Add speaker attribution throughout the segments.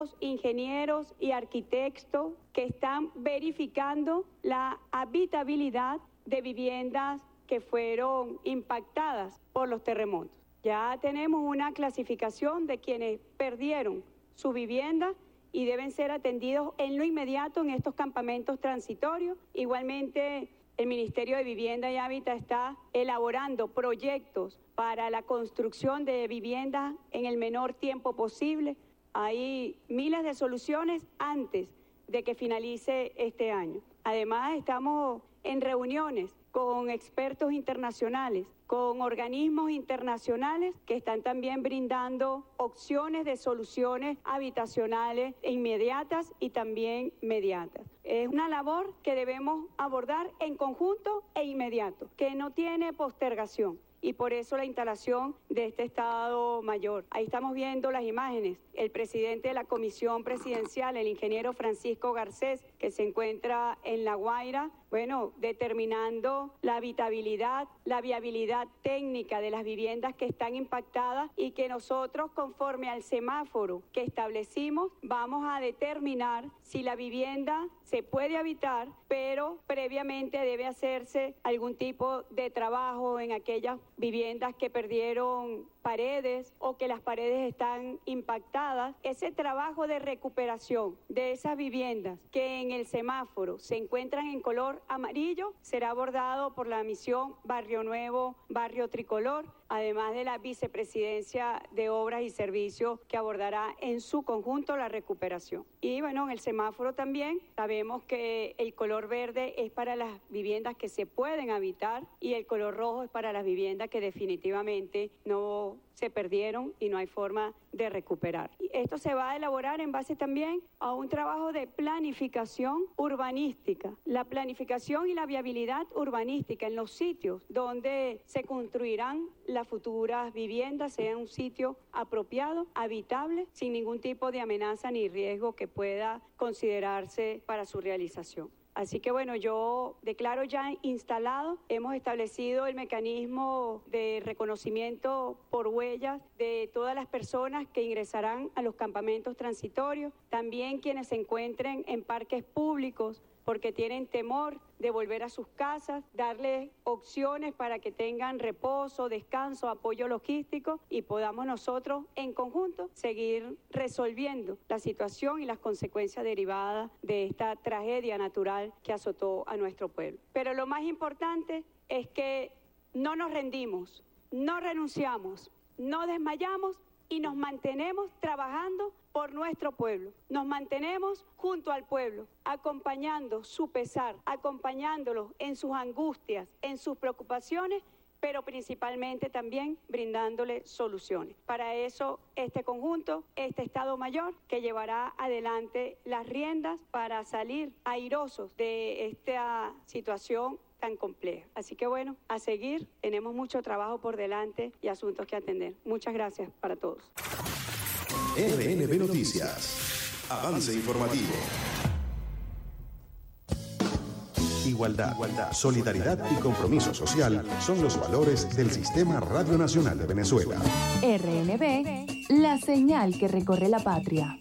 Speaker 1: ingenieros y arquitectos que están verificando la habitabilidad de viviendas que fueron impactadas por los terremotos. Ya tenemos una clasificación de quienes perdieron su vivienda y deben ser atendidos en lo inmediato en estos campamentos transitorios. Igualmente, el Ministerio de Vivienda y Hábitat está elaborando proyectos para la construcción de viviendas en el menor tiempo posible. Hay miles de soluciones antes de que finalice este año. Además, estamos en reuniones con expertos internacionales, con organismos internacionales que están también brindando opciones de soluciones habitacionales inmediatas y también mediatas. Es una labor que debemos abordar en conjunto e inmediato, que no tiene postergación. Y por eso la instalación de este Estado Mayor. Ahí estamos viendo las imágenes. El presidente de la Comisión Presidencial, el ingeniero Francisco Garcés, que se encuentra en La Guaira, determinando la habitabilidad, la viabilidad técnica de las viviendas que están impactadas y que nosotros, conforme al semáforo que establecimos, vamos a determinar si la vivienda se puede habitar, pero previamente debe hacerse algún tipo de trabajo en aquellas viviendas que perdieron paredes o que las paredes están impactadas. Ese trabajo de recuperación de esas viviendas que en el semáforo se encuentran en color amarillo será abordado por la misión Barrio Nuevo, Barrio Tricolor, además de la Vicepresidencia de Obras y Servicios que abordará en su conjunto la recuperación. Y en el semáforo también sabemos que el color verde es para las viviendas que se pueden habitar y el color rojo es para las viviendas que definitivamente no se perdieron y no hay forma de recuperar. Esto se va a elaborar en base también a un trabajo de planificación urbanística. La planificación y la viabilidad urbanística en los sitios donde se construirán las futuras viviendas sea un sitio apropiado, habitable, sin ningún tipo de amenaza ni riesgo que pueda considerarse para su realización. Así que yo declaro ya instalado, hemos establecido el mecanismo de reconocimiento por huellas de todas las personas que ingresarán a los campamentos transitorios, también quienes se encuentren en parques públicos porque tienen temor de volver a sus casas, darles opciones para que tengan reposo, descanso, apoyo logístico y podamos nosotros en conjunto seguir resolviendo la situación y las consecuencias derivadas de esta tragedia natural que azotó a nuestro pueblo. Pero lo más importante es que no nos rendimos, no renunciamos, no desmayamos y nos mantenemos trabajando por nuestro pueblo. Nos mantenemos junto al pueblo, acompañando su pesar, acompañándolos en sus angustias, en sus preocupaciones, pero principalmente también brindándole soluciones. Para eso, este conjunto, este Estado Mayor, que llevará adelante las riendas para salir airosos de esta situación tan compleja. Así que a seguir, tenemos mucho trabajo por delante y asuntos que atender. Muchas gracias para todos.
Speaker 2: RNB Noticias. Avance informativo. Igualdad, solidaridad y compromiso social son los valores del Sistema Radio Nacional de Venezuela.
Speaker 3: RNB, la señal que recorre la patria.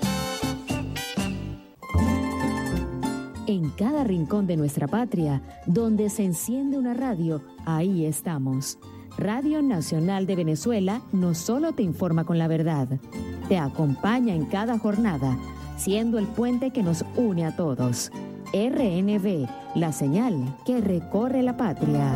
Speaker 3: En cada rincón de nuestra patria, donde se enciende una radio, ahí estamos. Radio Nacional de Venezuela no solo te informa con la verdad, te acompaña en cada jornada, siendo el puente que nos une a todos. RNB, la señal que recorre la patria.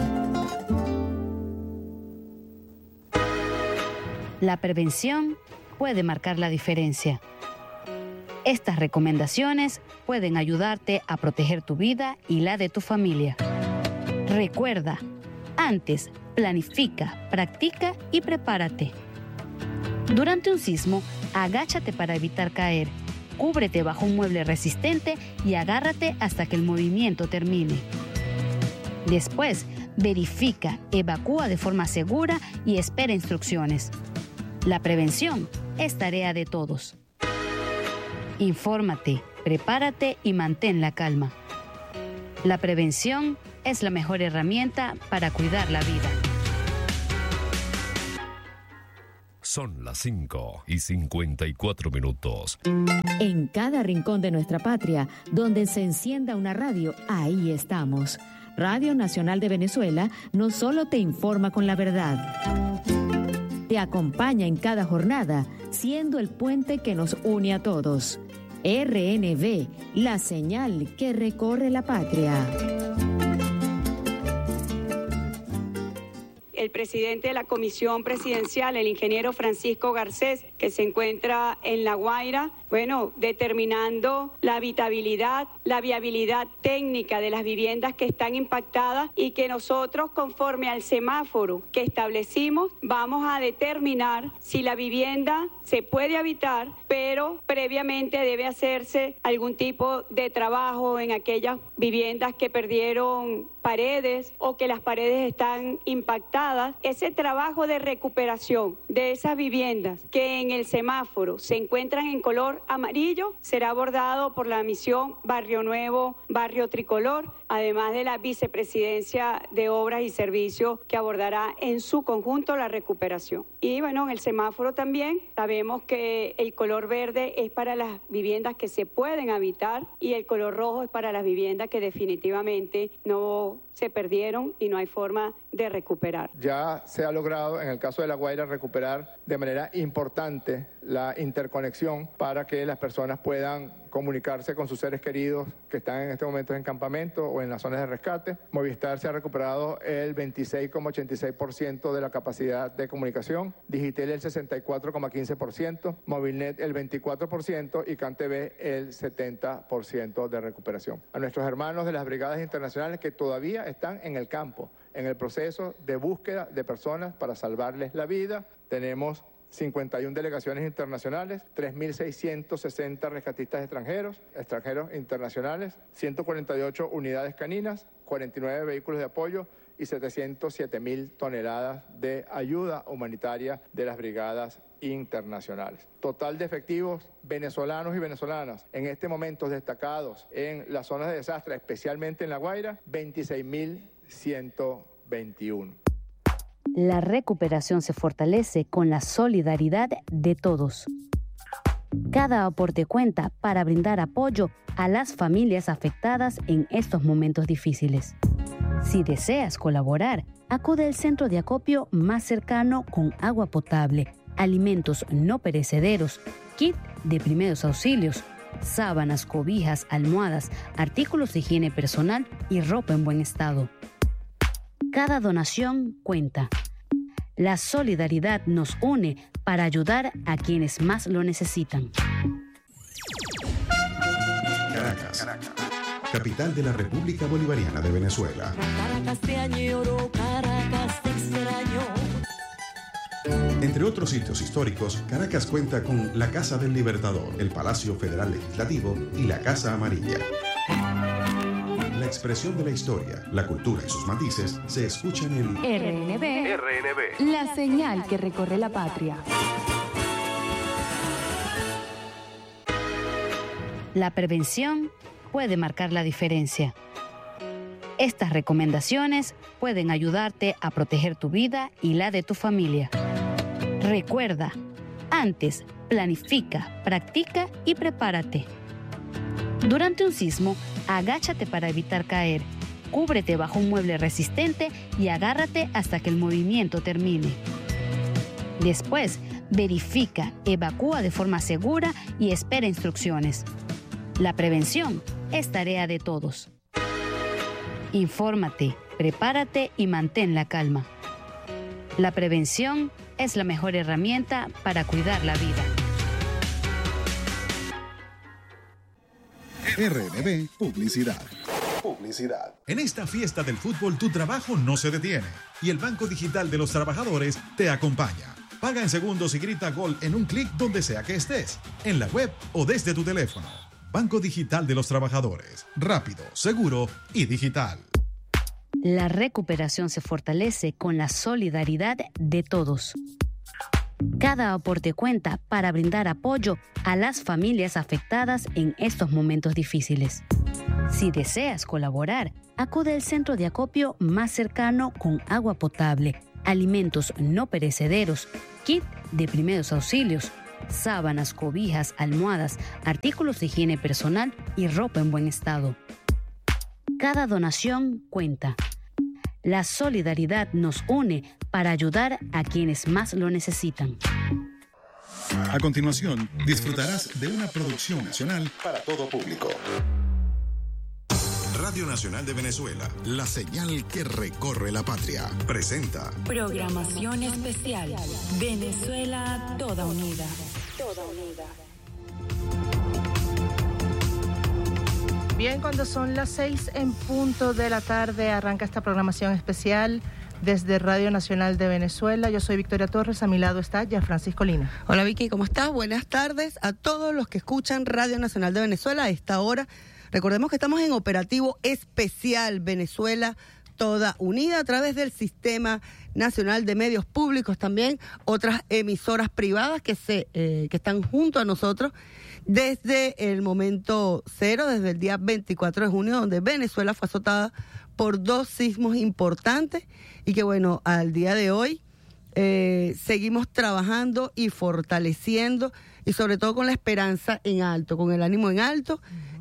Speaker 4: La prevención puede marcar la diferencia. Estas recomendaciones pueden ayudarte a proteger tu vida y la de tu familia. Recuerda, antes, planifica, practica y prepárate. Durante un sismo, agáchate para evitar caer, cúbrete bajo un mueble resistente y agárrate hasta que el movimiento termine. Después, verifica, evacúa de forma segura y espera instrucciones. La prevención es tarea de todos. Infórmate, prepárate y mantén la calma. La prevención es la mejor herramienta para cuidar la vida.
Speaker 5: Son las 5:54.
Speaker 3: En cada rincón de nuestra patria, donde se encienda una radio, ahí estamos. Radio Nacional de Venezuela no solo te informa con la verdad, te acompaña en cada jornada, siendo el puente que nos une a todos. RNB, la señal que recorre la patria.
Speaker 1: El presidente de la Comisión Presidencial, el ingeniero Francisco Garcés, que se encuentra en La Guaira, determinando la habitabilidad, la viabilidad técnica de las viviendas que están impactadas y que nosotros, conforme al semáforo que establecimos, vamos a determinar si la vivienda se puede habitar, pero previamente debe hacerse algún tipo de trabajo en aquellas viviendas que perdieron paredes o que las paredes están impactadas. Ese trabajo de recuperación de esas viviendas que en el semáforo se encuentran en color amarillo será abordado por la misión Barrio Nuevo, Barrio Tricolor, además de la Vicepresidencia de Obras y Servicios, que abordará en su conjunto la recuperación. Y en el semáforo también sabemos que el color verde es para las viviendas que se pueden habitar y el color rojo es para las viviendas que definitivamente no se perdieron y no hay forma de recuperar.
Speaker 6: Ya se ha logrado en el caso de La Guaira recuperar de manera importante la interconexión para que las personas puedan comunicarse con sus seres queridos que están en este momento en campamento o en las zonas de rescate. Movistar se ha recuperado el 26,86% de la capacidad de comunicación, Digitel el 64,15%, Movilnet el 24% y CanTV el 70% de recuperación. A nuestros hermanos de las brigadas internacionales que todavía están en el campo, en el proceso de búsqueda de personas para salvarles la vida, tenemos 51 delegaciones internacionales, 3.660 rescatistas extranjeros internacionales, 148 unidades caninas, 49 vehículos de apoyo y 707.000 toneladas de ayuda humanitaria de las brigadas internacionales. Total de efectivos venezolanos y venezolanas en este momento destacados en las zonas de desastre, especialmente en La Guaira, 26.121.
Speaker 4: La recuperación se fortalece con la solidaridad de todos. Cada aporte cuenta para brindar apoyo a las familias afectadas en estos momentos difíciles. Si deseas colaborar, acude al centro de acopio más cercano con agua potable, alimentos no perecederos, kit de primeros auxilios, sábanas, cobijas, almohadas, artículos de higiene personal y ropa en buen estado. Cada donación cuenta. La solidaridad nos une para ayudar a quienes más lo necesitan.
Speaker 2: Caracas, capital de la República Bolivariana de Venezuela.
Speaker 7: Caracas te añoro, Caracas te extraño.
Speaker 2: Entre otros sitios históricos, Caracas cuenta con la Casa del Libertador, el Palacio Federal Legislativo y la Casa Amarilla. La expresión de la historia, la cultura y sus matices se escuchan en
Speaker 3: RNB, la señal que recorre la patria.
Speaker 4: La prevención puede marcar la diferencia. Estas recomendaciones pueden ayudarte a proteger tu vida y la de tu familia. Recuerda, antes, planifica, practica y prepárate. Durante un sismo, agáchate para evitar caer, cúbrete bajo un mueble resistente y agárrate hasta que el movimiento termine. Después, verifica, evacúa de forma segura y espera instrucciones. La prevención es tarea de todos. Infórmate, prepárate y mantén la calma. La prevención es la mejor herramienta para cuidar la vida.
Speaker 8: RNB Publicidad. En esta fiesta del fútbol tu trabajo no se detiene y el Banco Digital de los Trabajadores te acompaña. Paga en segundos y grita gol en un clic donde sea que estés, en la web o desde tu teléfono. Banco Digital de los Trabajadores. Rápido, seguro y digital.
Speaker 4: La recuperación se fortalece con la solidaridad de todos. Cada aporte cuenta para brindar apoyo a las familias afectadas en estos momentos difíciles. Si deseas colaborar, acude al centro de acopio más cercano con agua potable, alimentos no perecederos, kit de primeros auxilios, sábanas, cobijas, almohadas, artículos de higiene personal y ropa en buen estado. Cada donación cuenta. La solidaridad nos une para ayudar a quienes más lo necesitan.
Speaker 8: A continuación, disfrutarás de una producción nacional para todo público. Radio Nacional de Venezuela, la señal que recorre la patria, presenta
Speaker 7: Programación especial. Venezuela toda unida.
Speaker 5: Bien, cuando son las 6 en punto de la tarde, arranca esta programación especial desde Radio Nacional de Venezuela. Yo soy Victoria Torres, a mi lado está ya Francisco Lina.
Speaker 9: Hola Vicky, ¿cómo estás? Buenas tardes a todos los que escuchan Radio Nacional de Venezuela a esta hora. Recordemos que estamos en operativo especial Venezuela toda unida a través del Sistema Nacional de Medios Públicos, también otras emisoras privadas que están junto a nosotros desde el momento cero, desde el día 24 de junio, donde Venezuela fue azotada por 2 sismos importantes y que bueno, al día de hoy seguimos trabajando y fortaleciendo y sobre todo con la esperanza en alto, con el ánimo en alto,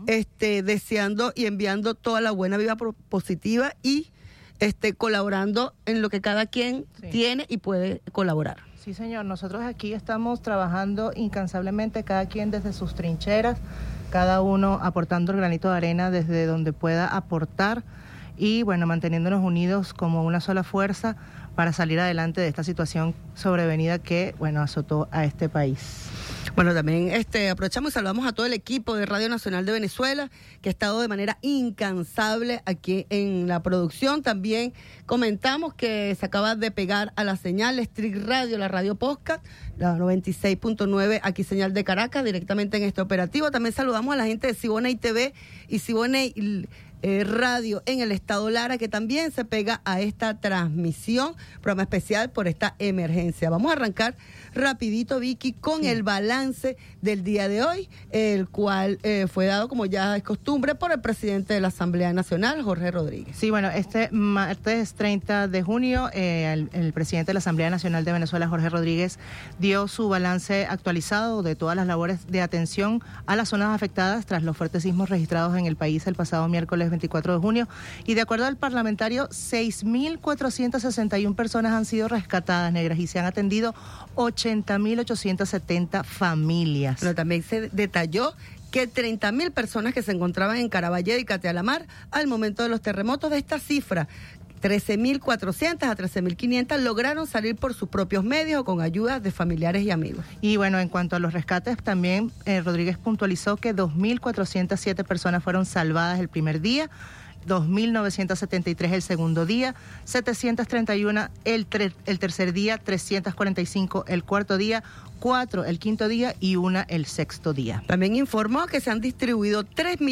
Speaker 9: deseando y enviando toda la buena vibra positiva y colaborando en lo que cada quien tiene y puede colaborar.
Speaker 5: Sí, señor. Nosotros aquí estamos trabajando incansablemente, cada quien desde sus trincheras, cada uno aportando el granito de arena desde donde pueda aportar y, bueno, manteniéndonos unidos como una sola fuerza para salir adelante de esta situación sobrevenida que, bueno, azotó a este país.
Speaker 9: Bueno, también aprovechamos y saludamos a todo el equipo de Radio Nacional de Venezuela que ha estado de manera incansable aquí en la producción. También comentamos que se acaba de pegar a la señal Street Radio, la radio podcast, la 96.9, aquí señal de Caracas, directamente en este operativo. También saludamos a la gente de Siboney TV y Siboney Radio en el estado Lara, que también se pega a esta transmisión, programa especial por esta emergencia. Vamos a arrancar rapidito, Vicky, con el balance del día de hoy, el cual fue dado, como ya es costumbre, por el presidente de la Asamblea Nacional, Jorge Rodríguez.
Speaker 5: Sí, bueno, este martes 30 de junio, el presidente de la Asamblea Nacional de Venezuela, Jorge Rodríguez, dio su balance actualizado de todas las labores de atención a las zonas afectadas tras los fuertes sismos registrados en el país el pasado miércoles 24 de junio. Y de acuerdo al parlamentario, 6.461 personas han sido rescatadas, negras, y se han atendido 80.870 familias.
Speaker 9: Pero también se detalló que 30.000 personas que se encontraban en Caraballeda y Catealamar al momento de los terremotos. De esta cifra, 13.400 a 13.500 lograron salir por sus propios medios o con ayuda de familiares y amigos.
Speaker 5: Y bueno, en cuanto a los rescates, también Rodríguez puntualizó que 2.407 personas fueron salvadas el primer día, 2.973 el segundo día, 731 el tercer día, 345 el cuarto día, 4 el quinto día y 1 el sexto día.
Speaker 9: También informó que se han distribuido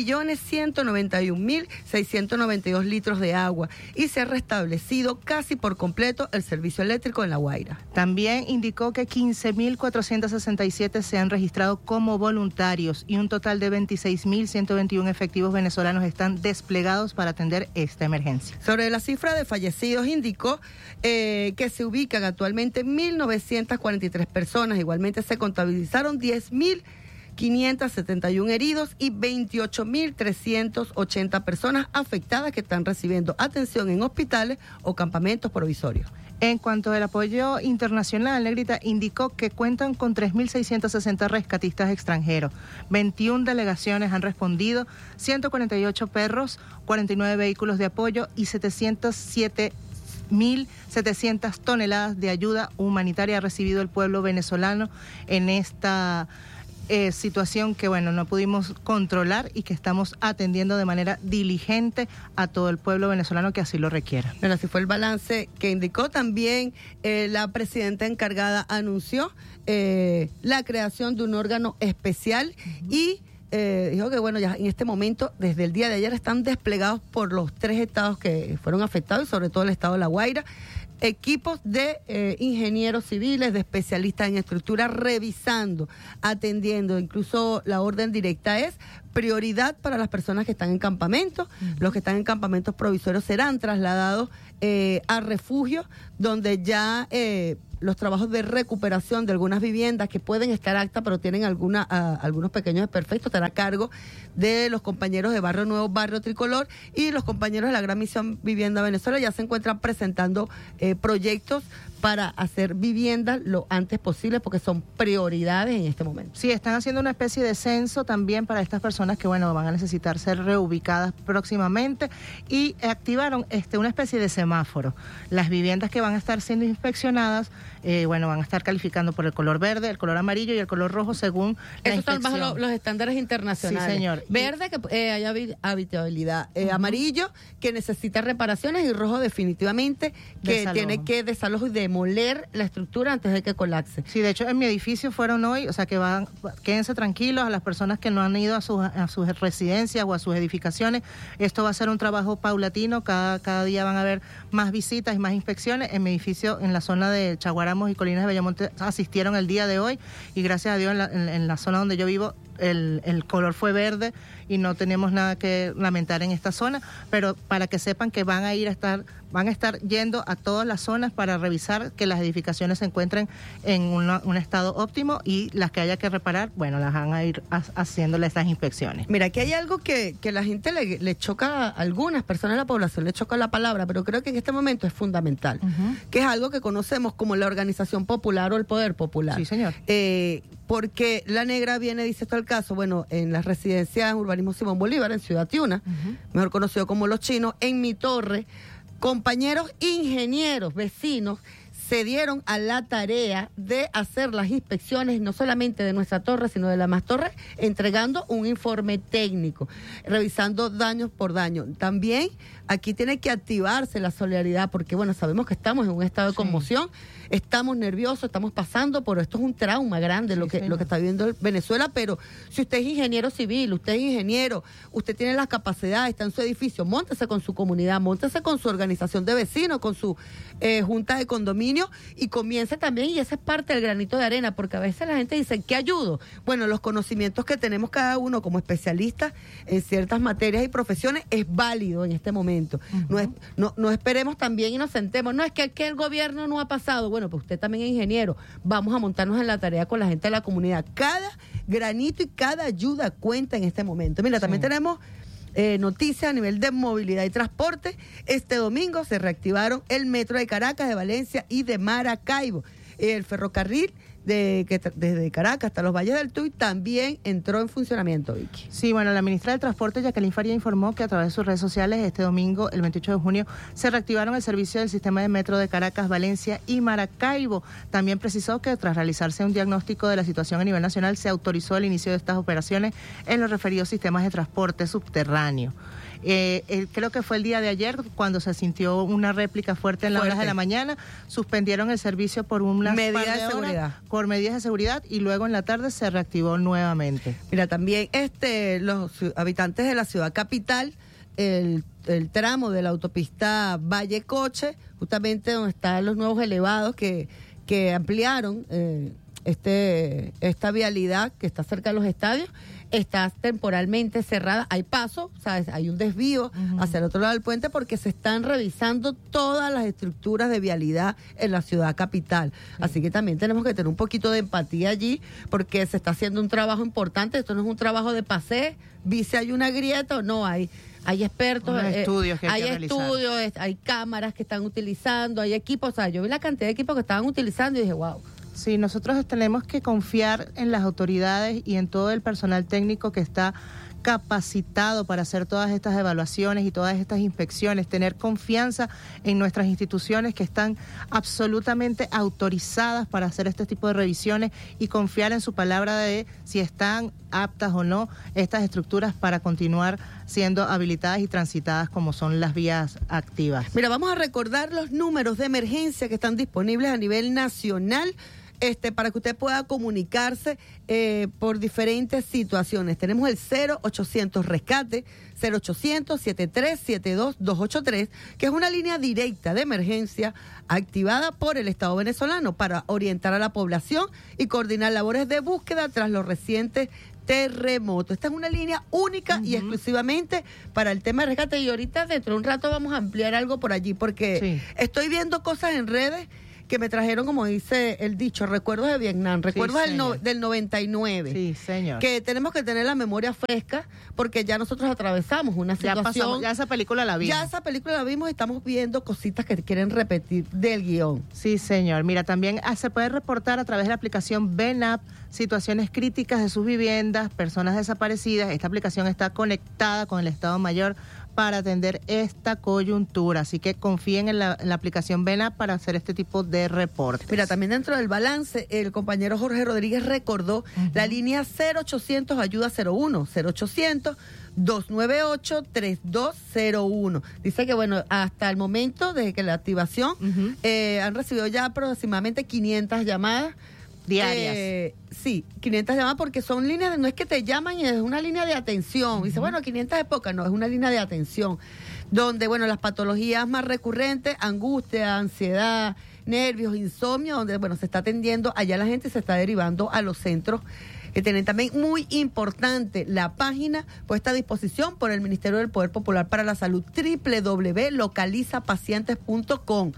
Speaker 9: 3.191.692 litros de agua y se ha restablecido casi por completo el servicio eléctrico en La Guaira.
Speaker 5: También indicó que 15.467 se han registrado como voluntarios y un total de 26.121 efectivos venezolanos están desplegados para atender esta emergencia.
Speaker 9: Sobre la cifra de fallecidos, indicó que se ubican actualmente 1.943 personas. Igualmente se contabilizaron 10.571 heridos y 28.380 personas afectadas que están recibiendo atención en hospitales o campamentos provisorios.
Speaker 5: En cuanto al apoyo internacional, Negrita indicó que cuentan con 3.660 rescatistas extranjeros. 21 delegaciones han respondido, 148 perros, 49 vehículos de apoyo y 707.700 toneladas de ayuda humanitaria ha recibido el pueblo venezolano en esta situación que, bueno, no pudimos controlar y que estamos atendiendo de manera diligente a todo el pueblo venezolano que así lo requiera.
Speaker 9: Bueno, así fue el balance que indicó. También la presidenta encargada anunció la creación de un órgano especial y dijo que, bueno, ya en este momento, desde el día de ayer, están desplegados por los 3 estados que fueron afectados y sobre todo el estado de La Guaira, equipos de ingenieros civiles, de especialistas en estructura, revisando, atendiendo. Incluso la orden directa es prioridad para las personas que están en campamentos. Los que están en campamentos provisorios serán trasladados a refugios donde ya los trabajos de recuperación de algunas viviendas que pueden estar aptas pero tienen algunos pequeños desperfectos estará a cargo de los compañeros de Barrio Nuevo, Barrio Tricolor, y los compañeros de la Gran Misión Vivienda Venezuela ya se encuentran presentando proyectos para hacer viviendas lo antes posible porque son prioridades en este momento.
Speaker 5: Sí, están haciendo una especie de censo también para estas personas que, bueno, van a necesitar ser reubicadas próximamente, y activaron una especie de semáforo. Las viviendas que van a estar siendo inspeccionadas, van a estar calificando por el color verde, el color amarillo y el color rojo según la
Speaker 9: Esos
Speaker 5: inspección.
Speaker 9: son bajo los estándares internacionales.
Speaker 5: Sí, señor.
Speaker 9: Verde, que haya habitabilidad. Amarillo, que necesita reparaciones, y rojo definitivamente, que
Speaker 5: Desalojo.
Speaker 9: tiene que desalojo y demoler la estructura antes de que colapse.
Speaker 5: Sí, de hecho en mi edificio fueron hoy, o sea que quédense tranquilos a las personas que no han ido a sus residencias o a sus edificaciones. Esto va a ser un trabajo paulatino, cada día van a haber más visitas y más inspecciones. En mi edificio, en la zona de Chaguaramos y Colinas de Bellamonte, asistieron el día de hoy, y gracias a Dios en la zona donde yo vivo el color fue verde y no tenemos nada que lamentar en esta zona, pero para que sepan que van a estar yendo a todas las zonas para revisar que las edificaciones se encuentren en un estado óptimo, y las que haya que reparar, las van a ir haciéndole estas inspecciones.
Speaker 9: Mira, aquí hay algo que la gente le choca, a algunas personas de la población le choca la palabra, pero creo que en este momento es fundamental, que es algo que conocemos como la organización popular o el poder popular.
Speaker 5: Sí, señor.
Speaker 9: Porque La Negra viene, dice esto al caso, en las residencias Urbanismo Simón Bolívar, en Ciudad Tiuna, mejor conocido como Los Chinos, en mi torre, compañeros ingenieros, vecinos, se dieron a la tarea de hacer las inspecciones no solamente de nuestra torre, sino de la más torre, entregando un informe técnico, revisando daños por daño. También aquí tiene que activarse la solidaridad, porque sabemos que estamos en un estado de conmoción, estamos nerviosos, estamos pasando por esto, es un trauma grande lo que está viviendo Venezuela, pero si usted es ingeniero civil, usted es ingeniero, usted tiene las capacidades, está en su edificio, móntese con su comunidad, móntese con su organización de vecinos, con su junta de condominio, y comience también, y esa es parte del granito de arena, porque a veces la gente dice, ¿qué ayudo? Los conocimientos que tenemos cada uno como especialistas en ciertas materias y profesiones es válido en este momento. No esperemos también y nos sentemos, no es que el gobierno no ha pasado, pues usted también es ingeniero, vamos a montarnos en la tarea con la gente de la comunidad. Cada granito y cada ayuda cuenta en este momento. Mira, también tenemos noticias a nivel de movilidad y transporte. Este domingo se reactivaron el metro de Caracas, de Valencia y de Maracaibo. El ferrocarril desde Caracas hasta los Valles del Tuy también entró en funcionamiento, Vicky.
Speaker 5: Sí, la ministra del Transporte, Jacqueline Faría, informó que a través de sus redes sociales este domingo, el 28 de junio, se reactivaron el servicio del sistema de metro de Caracas, Valencia y Maracaibo. También precisó que tras realizarse un diagnóstico de la situación a nivel nacional, se autorizó el inicio de estas operaciones en los referidos sistemas de transporte subterráneo. Creo que fue el día de ayer cuando se sintió una réplica fuerte en las horas de la mañana, suspendieron el servicio por unas
Speaker 9: medidas de seguridad.
Speaker 5: Por medidas de seguridad, y luego en la tarde se reactivó nuevamente.
Speaker 9: Mira, también los habitantes de la ciudad capital, el tramo de la autopista Valle Coche, justamente donde están los nuevos elevados que ampliaron esta vialidad que está cerca de los estadios, está temporalmente cerrada. Hay paso, ¿sabes? Hay un desvío hacia el otro lado del puente porque se están revisando todas las estructuras de vialidad en la ciudad capital. Así que también tenemos que tener un poquito de empatía allí porque se está haciendo un trabajo importante. Esto no es un trabajo de paseo, vi si hay una grieta o no hay. Hay expertos,
Speaker 5: estudios que hay
Speaker 9: estudios, hay cámaras que están utilizando, hay equipos. O sea, yo vi la cantidad de equipos que estaban utilizando y dije, wow.
Speaker 5: Sí, nosotros tenemos que confiar en las autoridades y en todo el personal técnico que está capacitado para hacer todas estas evaluaciones y todas estas inspecciones, tener confianza en nuestras instituciones que están absolutamente autorizadas para hacer este tipo de revisiones y confiar en su palabra de si están aptas o no estas estructuras para continuar siendo habilitadas y transitadas como son las vías activas.
Speaker 9: Mira, vamos a recordar los números de emergencia que están disponibles a nivel nacional. Para que usted pueda comunicarse por diferentes situaciones. Tenemos el 0800 Rescate, 0800-7372-283, que es una línea directa de emergencia activada por el Estado venezolano para orientar a la población y coordinar labores de búsqueda tras los recientes terremoto. Esta es una línea única y exclusivamente para el tema de rescate. Y ahorita dentro de un rato vamos a ampliar algo por allí, porque estoy viendo cosas en redes que me trajeron, como dice el dicho, recuerdos de Vietnam, recuerdos del 99.
Speaker 5: Sí, señor.
Speaker 9: Que tenemos que tener la memoria fresca, porque ya nosotros atravesamos una situación.
Speaker 5: Ya esa película la vimos.
Speaker 9: Ya esa película la vimos y estamos viendo cositas que quieren repetir del guión.
Speaker 5: Sí, señor. Mira, también se puede reportar a través de la aplicación BENAP situaciones críticas de sus viviendas, personas desaparecidas. Esta aplicación está conectada con el Estado Mayor para atender esta coyuntura. Así que confíen en la aplicación BENAP para hacer este tipo de reportes.
Speaker 9: Mira, también dentro del balance, el compañero Jorge Rodríguez recordó la línea 0800 Ayuda 01, 0800 298-3201. Dice que, bueno, hasta el momento, desde que la activación, han recibido ya aproximadamente 500 llamadas
Speaker 5: diarias.
Speaker 9: Sí, 500 llamadas, porque son líneas, no es que te llaman y es una línea de atención. Dice, bueno, 500 es poca, no, es una línea de atención, donde, bueno, las patologías más recurrentes, angustia, ansiedad, nervios, insomnio, donde, bueno, se está atendiendo, allá la gente se está derivando a los centros que tienen. También muy importante la página puesta a disposición por el Ministerio del Poder Popular para la Salud, www.localizapacientes.com,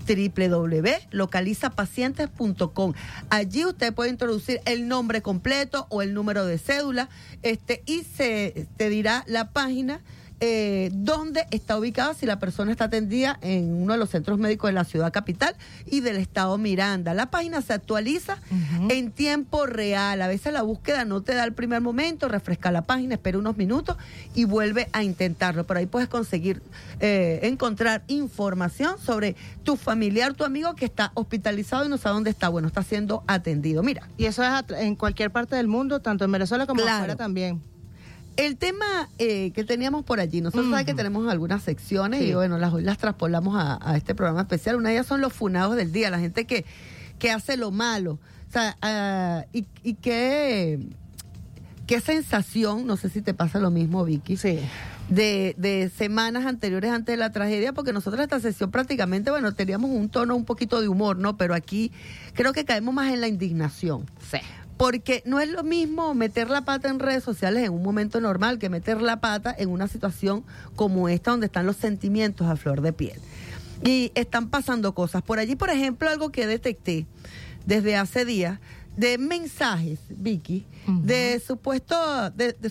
Speaker 9: www.localizapacientes.com. Allí usted puede introducir el nombre completo o el número de cédula, y se te dirá la página dónde está ubicada, si la persona está atendida en uno de los centros médicos de la ciudad capital y del estado Miranda. La página se actualiza en tiempo real. A veces la búsqueda no te da el primer momento, refresca la página, espera unos minutos y vuelve a intentarlo. Por ahí puedes conseguir, encontrar información sobre tu familiar, tu amigo que está hospitalizado y no sabe dónde está. Bueno, está siendo atendido. Mira.
Speaker 5: Y eso es en cualquier parte del mundo, tanto en Venezuela como afuera también.
Speaker 9: El tema que teníamos por allí, nosotros sabemos que tenemos algunas secciones y bueno, hoy las traspolamos a este programa especial. Una de ellas son los funados del día, la gente que hace lo malo. O sea, y qué sensación, no sé si te pasa lo mismo, Vicky, de semanas anteriores antes de la tragedia, porque nosotros esta sesión prácticamente, bueno, teníamos un tono un poquito de humor, ¿no? Pero aquí creo que caemos más en la indignación. Sí. Porque no es lo mismo meter la pata en redes sociales en un momento normal que meter la pata en una situación como esta, donde están los sentimientos a flor de piel. Y están pasando cosas. Por allí, por ejemplo, algo que detecté desde hace días, de mensajes, Vicky, de supuestas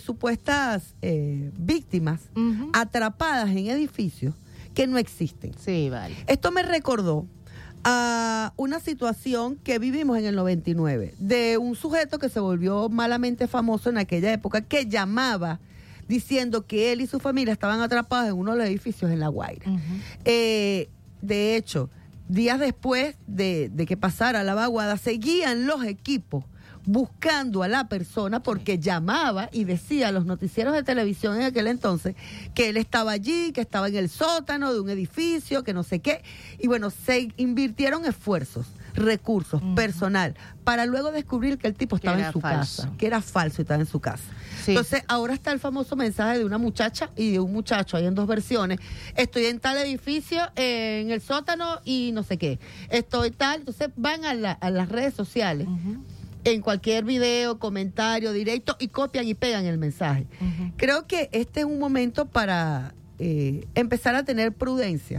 Speaker 9: víctimas atrapadas en edificios que no existen.
Speaker 5: Sí, vale.
Speaker 9: Esto me recordó a una situación que vivimos en el 99, de un sujeto que se volvió malamente famoso en aquella época, que llamaba diciendo que él y su familia estaban atrapados en uno de los edificios en La Guaira. De hecho, días después de que pasara la vaguada, seguían los equipos buscando a la persona, porque llamaba y decía a los noticieros de televisión en aquel entonces que él estaba allí, que estaba en el sótano de un edificio, que no sé qué. Y bueno, se invirtieron esfuerzos, recursos, personal, para luego descubrir que el tipo estaba en su casa, que era falso y estaba en su casa. Sí. Entonces, ahora está el famoso mensaje de una muchacha y de un muchacho, hay en dos versiones. Estoy en tal edificio, en el sótano y no sé qué. Estoy tal. Entonces, van a las redes sociales, en cualquier video, comentario, directo, y copian y pegan el mensaje. Creo que este es un momento para empezar a tener prudencia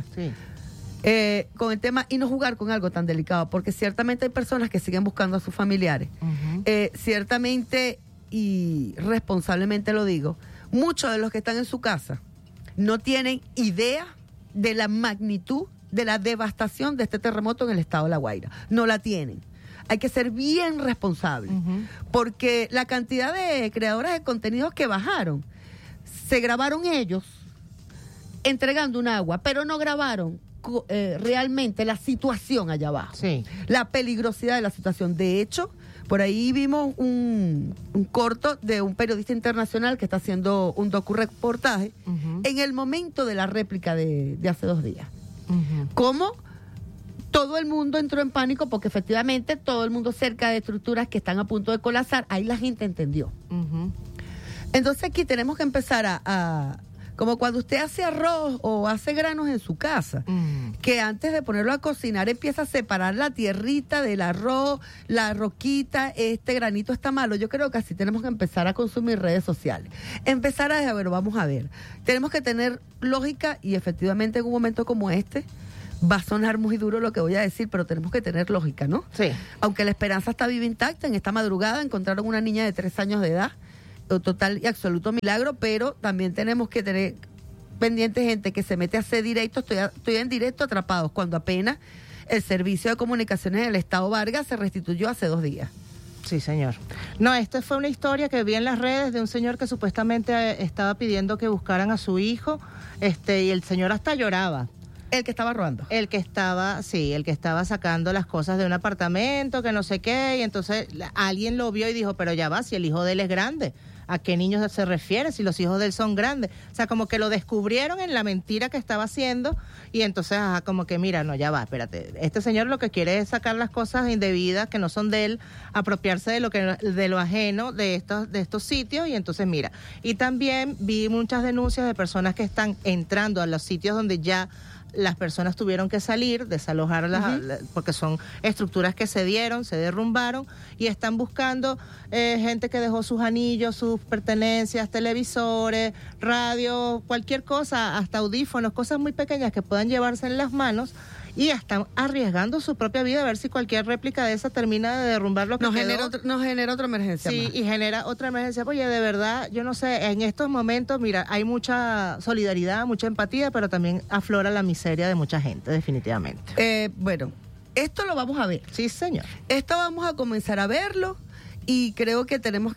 Speaker 9: con el tema y no jugar con algo tan delicado, porque ciertamente hay personas que siguen buscando a sus familiares. Ciertamente, y responsablemente lo digo, muchos de los que están en su casa no tienen idea de la magnitud de la devastación de este terremoto en el estado de La Guaira. No la tienen. Hay que ser bien responsable, porque la cantidad de creadores de contenidos que bajaron, se grabaron ellos entregando un agua, pero no grabaron realmente la situación allá abajo, la peligrosidad de la situación. De hecho, por ahí vimos un corto de un periodista internacional que está haciendo un docu-reportaje en el momento de la réplica de hace 2 días. ¿Cómo? Todo el mundo entró en pánico, porque efectivamente todo el mundo cerca de estructuras que están a punto de colapsar, ahí la gente entendió. Entonces aquí tenemos que empezar a Como cuando usted hace arroz o hace granos en su casa, que antes de ponerlo a cocinar empieza a separar la tierrita del arroz, la roquita, este granito está malo. Yo creo que así tenemos que empezar a consumir redes sociales. Empezar a decir, vamos a ver. Tenemos que tener lógica y efectivamente en un momento como este, va a sonar muy duro lo que voy a decir, pero tenemos que tener lógica, ¿no?
Speaker 5: Sí.
Speaker 9: Aunque la esperanza está viva intacta, en esta madrugada encontraron una niña de 3 años de edad, total y absoluto milagro, pero también tenemos que tener pendiente gente que se mete a hacer directo, estoy en directo atrapados, cuando apenas el servicio de comunicaciones del Estado Vargas se restituyó hace 2 días.
Speaker 5: Sí, señor. No, esta fue una historia que vi en las redes de un señor que supuestamente estaba pidiendo que buscaran a su hijo, y el señor hasta lloraba.
Speaker 9: El que estaba robando.
Speaker 5: El que estaba sacando las cosas de un apartamento, que no sé qué, y entonces alguien lo vio y dijo, pero ya va, si el hijo de él es grande, ¿a qué niños se refiere? Si los hijos de él son grandes. O sea, como que lo descubrieron en la mentira que estaba haciendo, y entonces, como que mira, no, ya va, espérate, este señor lo que quiere es sacar las cosas indebidas que no son de él, apropiarse de lo ajeno de estos sitios, y entonces mira. Y también vi muchas denuncias de personas que están entrando a los sitios donde ya las personas tuvieron que salir, desalojar porque son estructuras que se derrumbaron, y están buscando gente que dejó sus anillos, sus pertenencias, televisores, radio, cualquier cosa, hasta audífonos, cosas muy pequeñas que puedan llevarse en las manos, y están arriesgando su propia vida a ver si cualquier réplica de esa termina de derrumbar lo que quedó.
Speaker 9: Nos genera otra emergencia.
Speaker 5: Sí, más. Y genera otra emergencia. Oye, de verdad, yo no sé, en estos momentos, mira, hay mucha solidaridad, mucha empatía, pero también aflora la miseria de mucha gente, definitivamente.
Speaker 9: Bueno, esto lo vamos a ver.
Speaker 5: Sí, señor.
Speaker 9: Esto vamos a comenzar a verlo, y creo que tenemos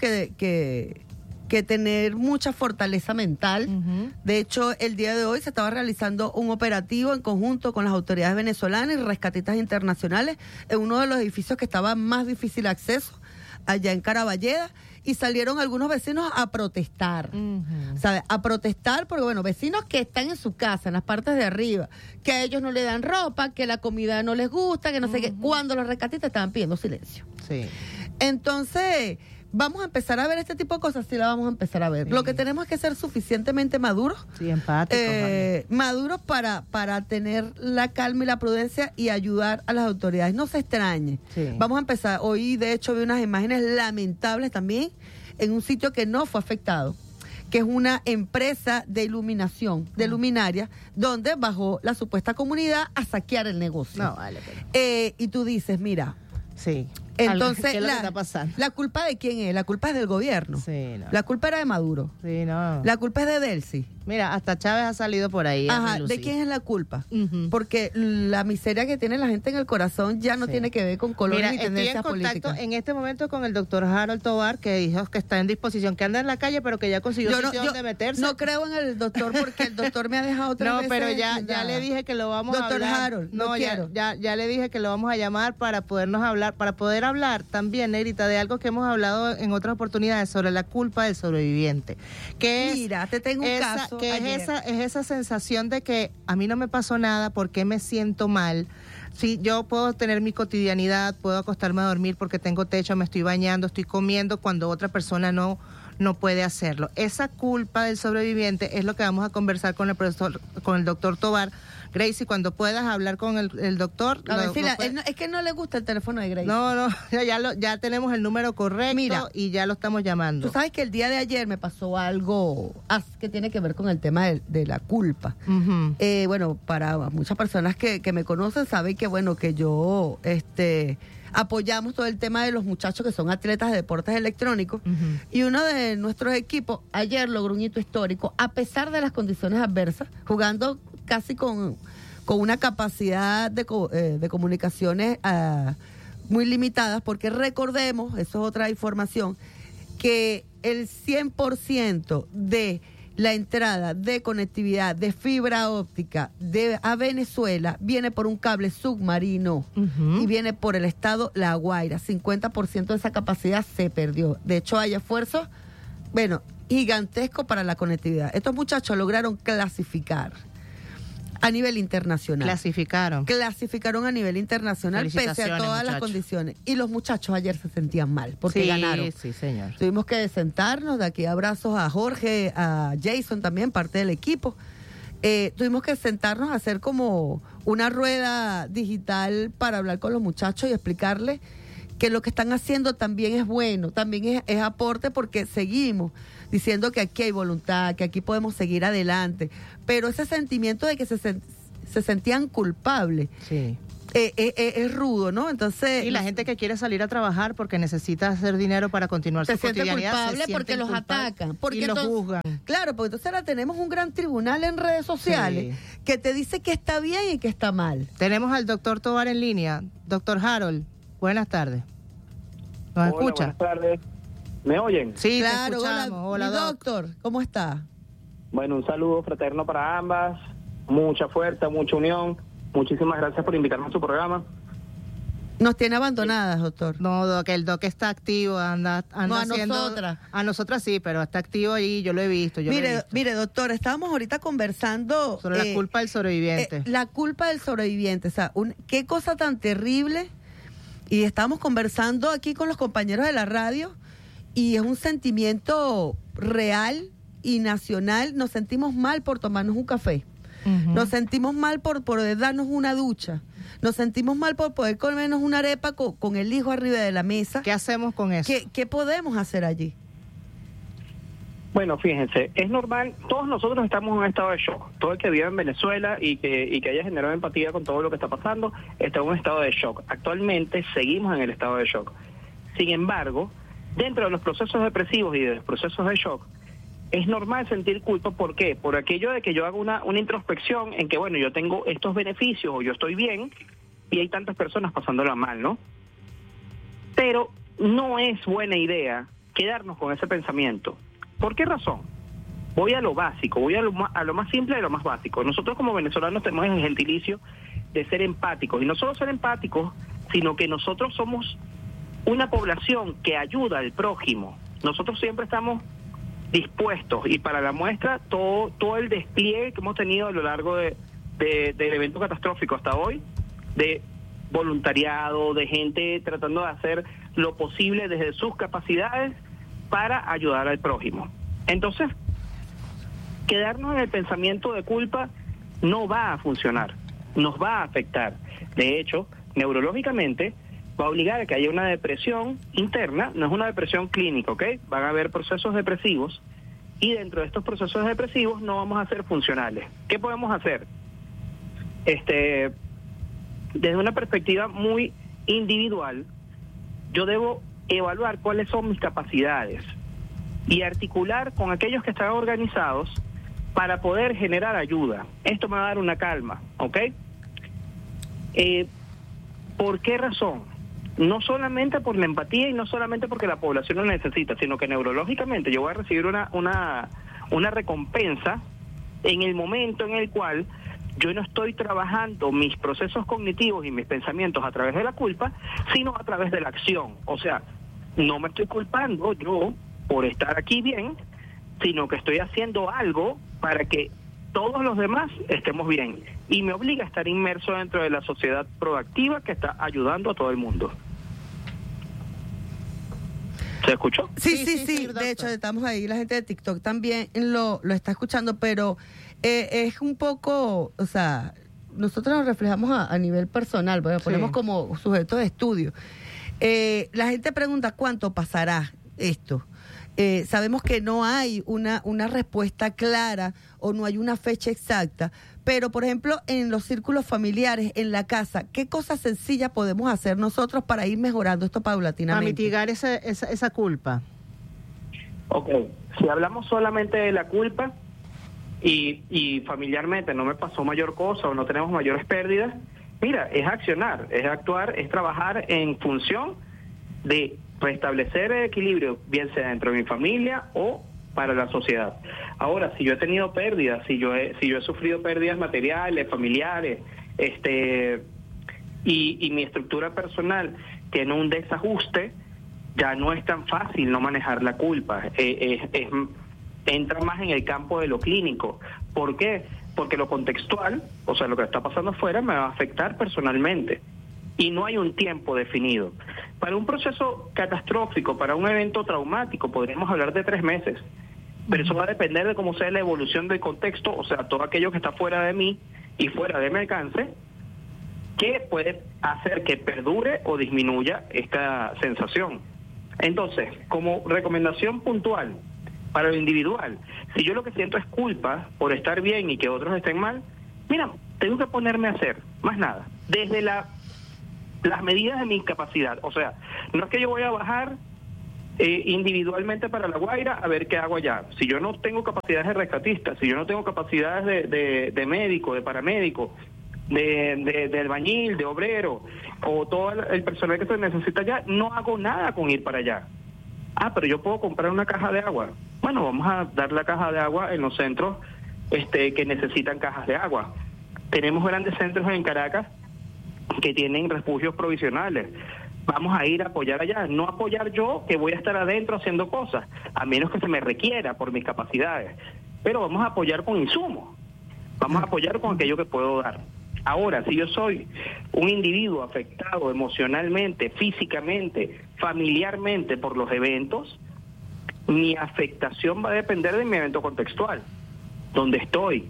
Speaker 9: que tener mucha fortaleza mental. De hecho, el día de hoy se estaba realizando un operativo en conjunto con las autoridades venezolanas y rescatistas internacionales en uno de los edificios que estaba más difícil acceso, allá en Caraballeda, y salieron algunos vecinos a protestar, ¿sabes? A protestar porque, bueno, vecinos que están en su casa, en las partes de arriba, que a ellos no le dan ropa, que la comida no les gusta, que no sé qué, cuando los rescatistas estaban pidiendo silencio.
Speaker 5: Sí.
Speaker 9: Entonces, vamos a empezar a ver este tipo de cosas, sí la vamos a empezar a ver. Sí. Lo que tenemos es que ser suficientemente maduros.
Speaker 5: Sí, empáticos.
Speaker 9: Maduros para tener la calma y la prudencia y ayudar a las autoridades. No se extrañe. Sí. Vamos a empezar. Hoy, de hecho, vi unas imágenes lamentables también en un sitio que no fue afectado, que es una empresa de iluminación, de luminaria, donde bajó la supuesta comunidad a saquear el negocio.
Speaker 5: No, vale. Pero...
Speaker 9: y tú dices, mira...
Speaker 5: Sí.
Speaker 9: Entonces,
Speaker 5: ¿qué es lo que está pasando?
Speaker 9: ¿La culpa de quién es? La culpa es del gobierno.
Speaker 5: Sí, no.
Speaker 9: La culpa era de Maduro.
Speaker 5: Sí, no.
Speaker 9: La culpa es de Delcy.
Speaker 5: Mira, hasta Chávez ha salido por ahí.
Speaker 9: Ajá, ¿de quién es la culpa? Porque la miseria que tiene la gente en el corazón ya no tiene que ver con colores ni tendencias políticas.
Speaker 5: Estoy en contacto en este momento con el doctor Harold Tovar, que dijo que está en disposición, que anda en la calle, pero que ya consiguió sitio donde meterse.
Speaker 9: No creo en el doctor porque el doctor me ha dejado otra vez.
Speaker 5: No, pero ya le dije que lo vamos a hablar.
Speaker 9: Doctor Harold, no quiero.
Speaker 5: Ya le dije que lo vamos a llamar para poder hablar también, Negrita, de algo que hemos hablado en otras oportunidades sobre la culpa del sobreviviente.
Speaker 9: Mira, te tengo un caso.
Speaker 5: Que es esa sensación de que a mí no me pasó nada, ¿por qué me siento mal? Sí, yo puedo tener mi cotidianidad, puedo acostarme a dormir porque tengo techo, me estoy bañando, estoy comiendo cuando otra persona no puede hacerlo. Esa culpa del sobreviviente es lo que vamos a conversar con el doctor Tovar. Gracie, cuando puedas hablar con el doctor...
Speaker 9: A ver, es que no le gusta el teléfono de Gracie.
Speaker 5: No, ya tenemos el número correcto. Mira, y ya lo estamos llamando.
Speaker 9: Tú sabes que el día de ayer me pasó algo que tiene que ver con el tema de la culpa. Bueno, para muchas personas que me conocen saben que, bueno, que yo... apoyamos todo el tema de los muchachos que son atletas de deportes electrónicos, y uno de nuestros equipos ayer logró un hito histórico a pesar de las condiciones adversas, jugando casi con una capacidad de comunicaciones muy limitadas, porque recordemos, eso es otra información, que el 100% de la entrada de conectividad de fibra óptica a Venezuela viene por un cable submarino y viene por el estado La Guaira. 50% de esa capacidad se perdió. De hecho, hay esfuerzos, gigantescos para la conectividad. Estos muchachos lograron clasificar a nivel internacional. Clasificaron a nivel internacional pese a todas las condiciones. Y los muchachos ayer se sentían mal porque ganaron.
Speaker 5: Sí, señor.
Speaker 9: Tuvimos que sentarnos, de aquí abrazos a Jorge, a Jason también, parte del equipo. Tuvimos que sentarnos a hacer como una rueda digital para hablar con los muchachos y explicarles que lo que están haciendo también es bueno, también es aporte, porque seguimos diciendo que aquí hay voluntad, que aquí podemos seguir adelante, pero ese sentimiento de que se sentían culpables es rudo, ¿no? Entonces,
Speaker 5: y la gente que quiere salir a trabajar porque necesita hacer dinero para continuar su cotidianidad,
Speaker 9: se siente culpable porque los atacan, porque
Speaker 5: los juzgan.
Speaker 9: Claro, porque entonces ahora tenemos un gran tribunal en redes sociales que te dice que está bien y que está mal.
Speaker 5: Tenemos al doctor Tovar en línea. Doctor Harold, buenas tardes. ¿Nos escucha?
Speaker 10: Buenas tardes. ¿Me oyen?
Speaker 5: Sí,
Speaker 9: claro,
Speaker 5: te escuchamos.
Speaker 9: Hola, doctor. ¿Cómo está?
Speaker 10: Bueno, un saludo fraterno para ambas. Mucha fuerza, mucha unión. Muchísimas gracias por invitarme a su programa.
Speaker 9: Nos tiene abandonadas, doctor.
Speaker 5: No, Doc, el Doc está activo, anda
Speaker 9: no, a
Speaker 5: haciendo...
Speaker 9: nosotras.
Speaker 5: A nosotras sí, pero está activo ahí, yo lo he visto.
Speaker 9: Mire, doctor, estábamos ahorita conversando...
Speaker 5: sobre la culpa del sobreviviente.
Speaker 9: La culpa del sobreviviente, o sea, qué cosa tan terrible. Y estábamos conversando aquí con los compañeros de la radio y es un sentimiento real y nacional. Nos sentimos mal por tomarnos un café. Nos sentimos mal por poder darnos una ducha. Nos sentimos mal por poder comernos una arepa con el hijo arriba de la mesa.
Speaker 5: ¿Qué hacemos con eso?
Speaker 9: ¿Qué podemos hacer allí?
Speaker 10: Bueno, fíjense, es normal, todos nosotros estamos en un estado de shock. Todo el que vive en Venezuela y que haya generado empatía con todo lo que está pasando, está en un estado de shock. Actualmente seguimos en el estado de shock. Sin embargo, dentro de los procesos depresivos y de los procesos de shock, es normal sentir culpa. ¿Por qué? Por aquello de que yo hago una introspección en que, bueno, yo tengo estos beneficios o yo estoy bien y hay tantas personas pasándola mal, ¿no? Pero no es buena idea quedarnos con ese pensamiento. ¿Por qué razón? Voy a lo básico, voy a lo más simple de lo más básico. Nosotros como venezolanos tenemos el gentilicio de ser empáticos, y no solo ser empáticos, sino que nosotros somos una población que ayuda al prójimo. Nosotros siempre estamos dispuestos, y para la muestra todo el despliegue que hemos tenido a lo largo del evento catastrófico hasta hoy, de voluntariado, de gente tratando de hacer lo posible desde sus capacidades para ayudar al prójimo. Entonces, quedarnos en el pensamiento de culpa no va a funcionar, nos va a afectar. De hecho, neurológicamente va a obligar a que haya una depresión interna, no es una depresión clínica, ¿ok? Van a haber procesos depresivos y dentro de estos procesos depresivos no vamos a ser funcionales. ¿Qué podemos hacer? Desde una perspectiva muy individual, yo debo evaluar cuáles son mis capacidades y articular con aquellos que están organizados para poder generar ayuda. Esto me va a dar una calma, ¿ok? ¿Por qué razón? No solamente por la empatía y no solamente porque la población lo necesita, sino que neurológicamente yo voy a recibir una recompensa en el momento en el cual yo no estoy trabajando mis procesos cognitivos y mis pensamientos a través de la culpa, sino a través de la acción. O sea, no me estoy culpando yo por estar aquí bien, sino que estoy haciendo algo para que todos los demás estemos bien. Y me obliga a estar inmerso dentro de la sociedad proactiva que está ayudando a todo el mundo. ¿Se escuchó?
Speaker 9: Sí. De hecho, estamos ahí, la gente de TikTok también lo está escuchando, pero es un poco, o sea, nosotros nos reflejamos a nivel personal, porque ponemos como sujeto de estudio. La gente pregunta cuánto pasará esto. Sabemos que no hay una respuesta clara o no hay una fecha exacta, pero por ejemplo en los círculos familiares, en la casa, ¿qué cosas sencillas podemos hacer nosotros para ir mejorando esto paulatinamente?
Speaker 5: Para mitigar esa culpa.
Speaker 10: Ok, si hablamos solamente de la culpa y familiarmente no me pasó mayor cosa o no tenemos mayores pérdidas, mira, es accionar, es actuar, es trabajar en función de restablecer el equilibrio, bien sea dentro de mi familia o para la sociedad. Ahora, si yo he tenido pérdidas, si yo he sufrido pérdidas materiales, familiares, y mi estructura personal tiene un desajuste, ya no es tan fácil no manejar la culpa. entra más en el campo de lo clínico. ¿Por qué? Porque lo contextual, o sea, lo que está pasando afuera, me va a afectar personalmente. Y no hay un tiempo definido. Para un proceso catastrófico, para un evento traumático, podríamos hablar de 3 meses. Pero eso va a depender de cómo sea la evolución del contexto, o sea, todo aquello que está fuera de mí y fuera de mi alcance, que puede hacer que perdure o disminuya esta sensación. Entonces, como recomendación puntual para lo individual, si yo lo que siento es culpa por estar bien y que otros estén mal, mira, tengo que ponerme a hacer, más nada, desde las medidas de mi capacidad. O sea, no es que yo voy a bajar individualmente para La Guaira a ver qué hago allá. Si yo no tengo capacidades de rescatista, si yo no tengo capacidades de médico, de paramédico, de albañil, de obrero, o todo el personal que se necesita allá, no hago nada con ir para allá. Pero yo puedo comprar una caja de agua. Bueno, vamos a dar la caja de agua en los centros que necesitan cajas de agua. Tenemos grandes centros en Caracas que tienen refugios provisionales. Vamos a ir a apoyar allá, no apoyar yo que voy a estar adentro haciendo cosas, a menos que se me requiera por mis capacidades, pero vamos a apoyar con insumos, vamos a apoyar con aquello que puedo dar. Ahora, si yo soy un individuo afectado emocionalmente, físicamente, familiarmente por los eventos, mi afectación va a depender de mi evento contextual, donde estoy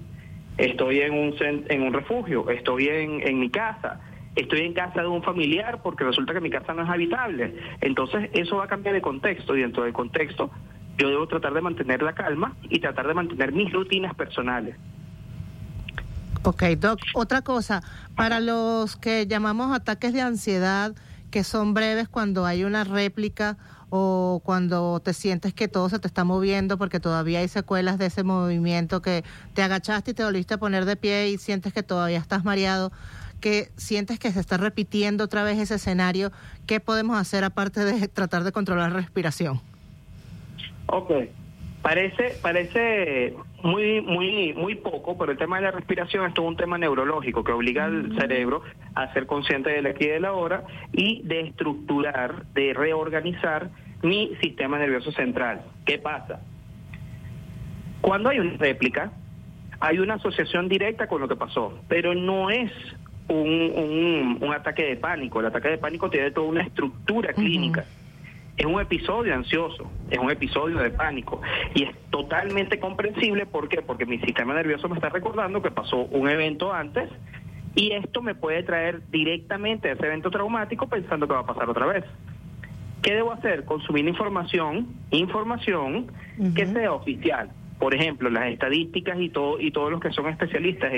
Speaker 10: en un refugio, estoy en mi casa, estoy en casa de un familiar porque resulta que mi casa no es habitable. Entonces eso va a cambiar de contexto, y dentro del contexto yo debo tratar de mantener la calma y tratar de mantener mis rutinas personales.
Speaker 5: Ok, Doc, otra cosa, para los que llamamos ataques de ansiedad, que son breves cuando hay una réplica o cuando te sientes que todo se te está moviendo porque todavía hay secuelas de ese movimiento, que te agachaste y te volviste a poner de pie y sientes que todavía estás mareado, que sientes que se está repitiendo otra vez ese escenario, ¿qué podemos hacer aparte de tratar de controlar la respiración?
Speaker 10: Ok, parece muy poco, pero el tema de la respiración es todo un tema neurológico que obliga al cerebro a ser consciente del aquí y del ahora y de estructurar, de reorganizar mi sistema nervioso central. ¿Qué pasa? Cuando hay una réplica, hay una asociación directa con lo que pasó, pero no es un ataque de pánico. El ataque de pánico tiene toda una estructura clínica. Es un episodio ansioso, es un episodio de pánico, y es totalmente comprensible. ¿Por qué? Porque mi sistema nervioso me está recordando que pasó un evento antes, y esto me puede traer directamente a ese evento traumático pensando que va a pasar otra vez. ¿Qué debo hacer? Consumir información que sea oficial. Por ejemplo, las estadísticas y todos los que son especialistas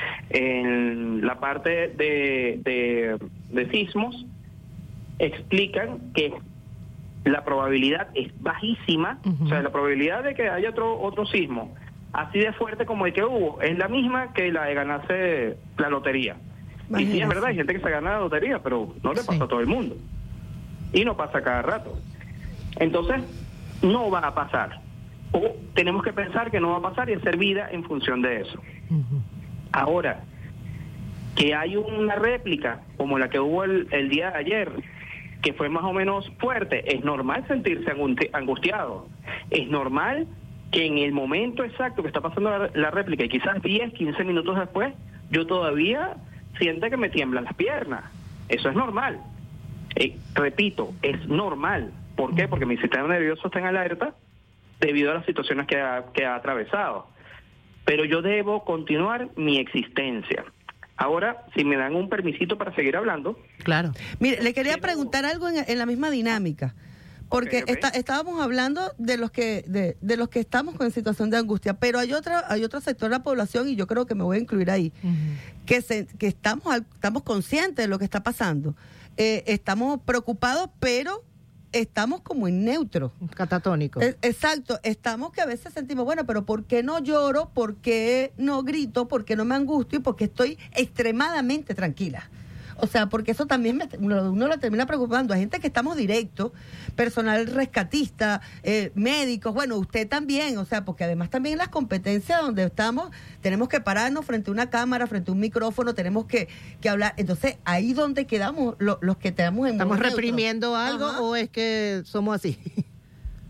Speaker 10: en la parte de sismos explican que la probabilidad es bajísima, o sea, la probabilidad de que haya otro sismo así de fuerte como el que hubo es la misma que la de ganarse la lotería. Imagínate. Y sí, es verdad, hay gente que se gana la lotería, pero no le pasa a todo el mundo. Y no pasa cada rato. Entonces, no va a pasar. O tenemos que pensar que no va a pasar y hacer vida en función de eso. Ahora, que hay una réplica como la que hubo el día de ayer, que fue más o menos fuerte, es normal sentirse angustiado. Es normal que en el momento exacto que está pasando la réplica, y quizás 10, 15 minutos después, yo todavía sienta que me tiemblan las piernas. Eso es normal. Repito, es normal. ¿Por qué? Porque mi sistema nervioso está en alerta debido a las situaciones que ha atravesado. Pero yo debo continuar mi existencia. Ahora, si me dan un permisito para seguir hablando.
Speaker 9: Claro. Mire, le quería preguntar algo en la misma dinámica. Porque okay. Estábamos hablando de los que estamos con situación de angustia, pero hay otro sector de la población, y yo creo que me voy a incluir ahí, que estamos conscientes de lo que está pasando. Estamos preocupados, pero estamos como en neutro.
Speaker 5: Catatónico.
Speaker 9: Exacto. Estamos que a veces sentimos, bueno, pero ¿por qué no lloro? ¿Por qué no grito? ¿Por qué no me angustio? Porque estoy extremadamente tranquila. O sea, porque eso también uno lo termina preocupando. Hay gente que estamos directos, personal rescatista, médicos, bueno, usted también, o sea, porque además también las competencias donde estamos, tenemos que pararnos frente a una cámara, frente a un micrófono, tenemos que hablar. Entonces, ahí donde quedamos los que tenemos en...
Speaker 5: ¿Estamos reprimiendo algo o es que somos así?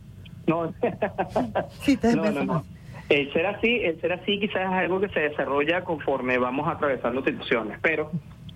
Speaker 10: No, no. El ser así quizás es algo que se desarrolla conforme vamos atravesando situaciones, pero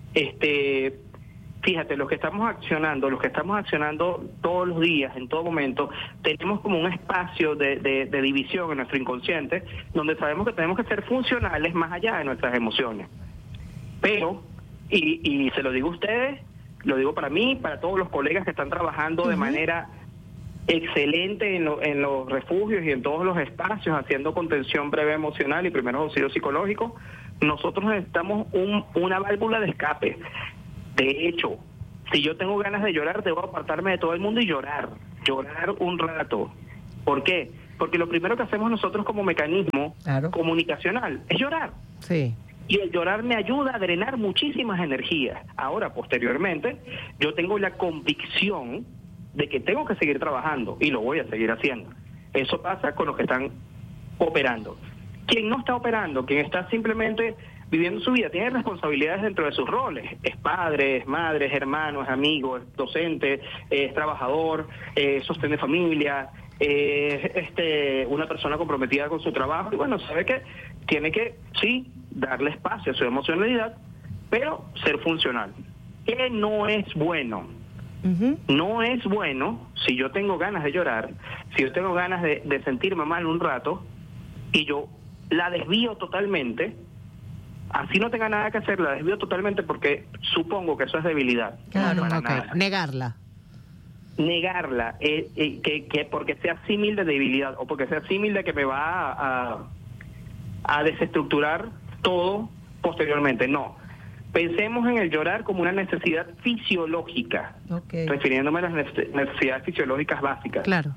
Speaker 10: fíjate, los que estamos accionando todos los días, en todo momento, tenemos como un espacio de división en nuestro inconsciente, donde sabemos que tenemos que ser funcionales más allá de nuestras emociones. Pero, y se lo digo a ustedes, lo digo para mí, para todos los colegas que están trabajando de manera excelente en los refugios y en todos los espacios, haciendo contención breve emocional y primeros auxilios psicológicos, nosotros necesitamos una válvula de escape. De hecho, si yo tengo ganas de llorar, debo apartarme de todo el mundo y llorar un rato. ¿Por qué? Porque lo primero que hacemos nosotros como mecanismo comunicacional es llorar.
Speaker 5: Sí.
Speaker 10: Y el llorar me ayuda a drenar muchísimas energías. Ahora, posteriormente, yo tengo la convicción de que tengo que seguir trabajando y lo voy a seguir haciendo. Eso pasa con los que están operando. Quien no está operando, quien está simplemente viviendo su vida, tiene responsabilidades dentro de sus roles. Es padre, es madre, es hermano, es amigo, es docente, es trabajador, sostiene familia, una persona comprometida con su trabajo. Y bueno, sabe que tiene que, sí, darle espacio a su emocionalidad, pero ser funcional. Que no es bueno. No es bueno si yo tengo ganas de llorar, si yo tengo ganas de sentirme mal un rato y yo la desvío totalmente, así no tenga nada que hacer, la desvío totalmente porque supongo que eso es debilidad.
Speaker 5: Claro, negarla,
Speaker 10: que porque sea símil de debilidad o porque sea símil de que me va a desestructurar todo posteriormente. No. Pensemos en el llorar como una necesidad fisiológica, refiriéndome a las necesidades fisiológicas básicas.
Speaker 5: Claro.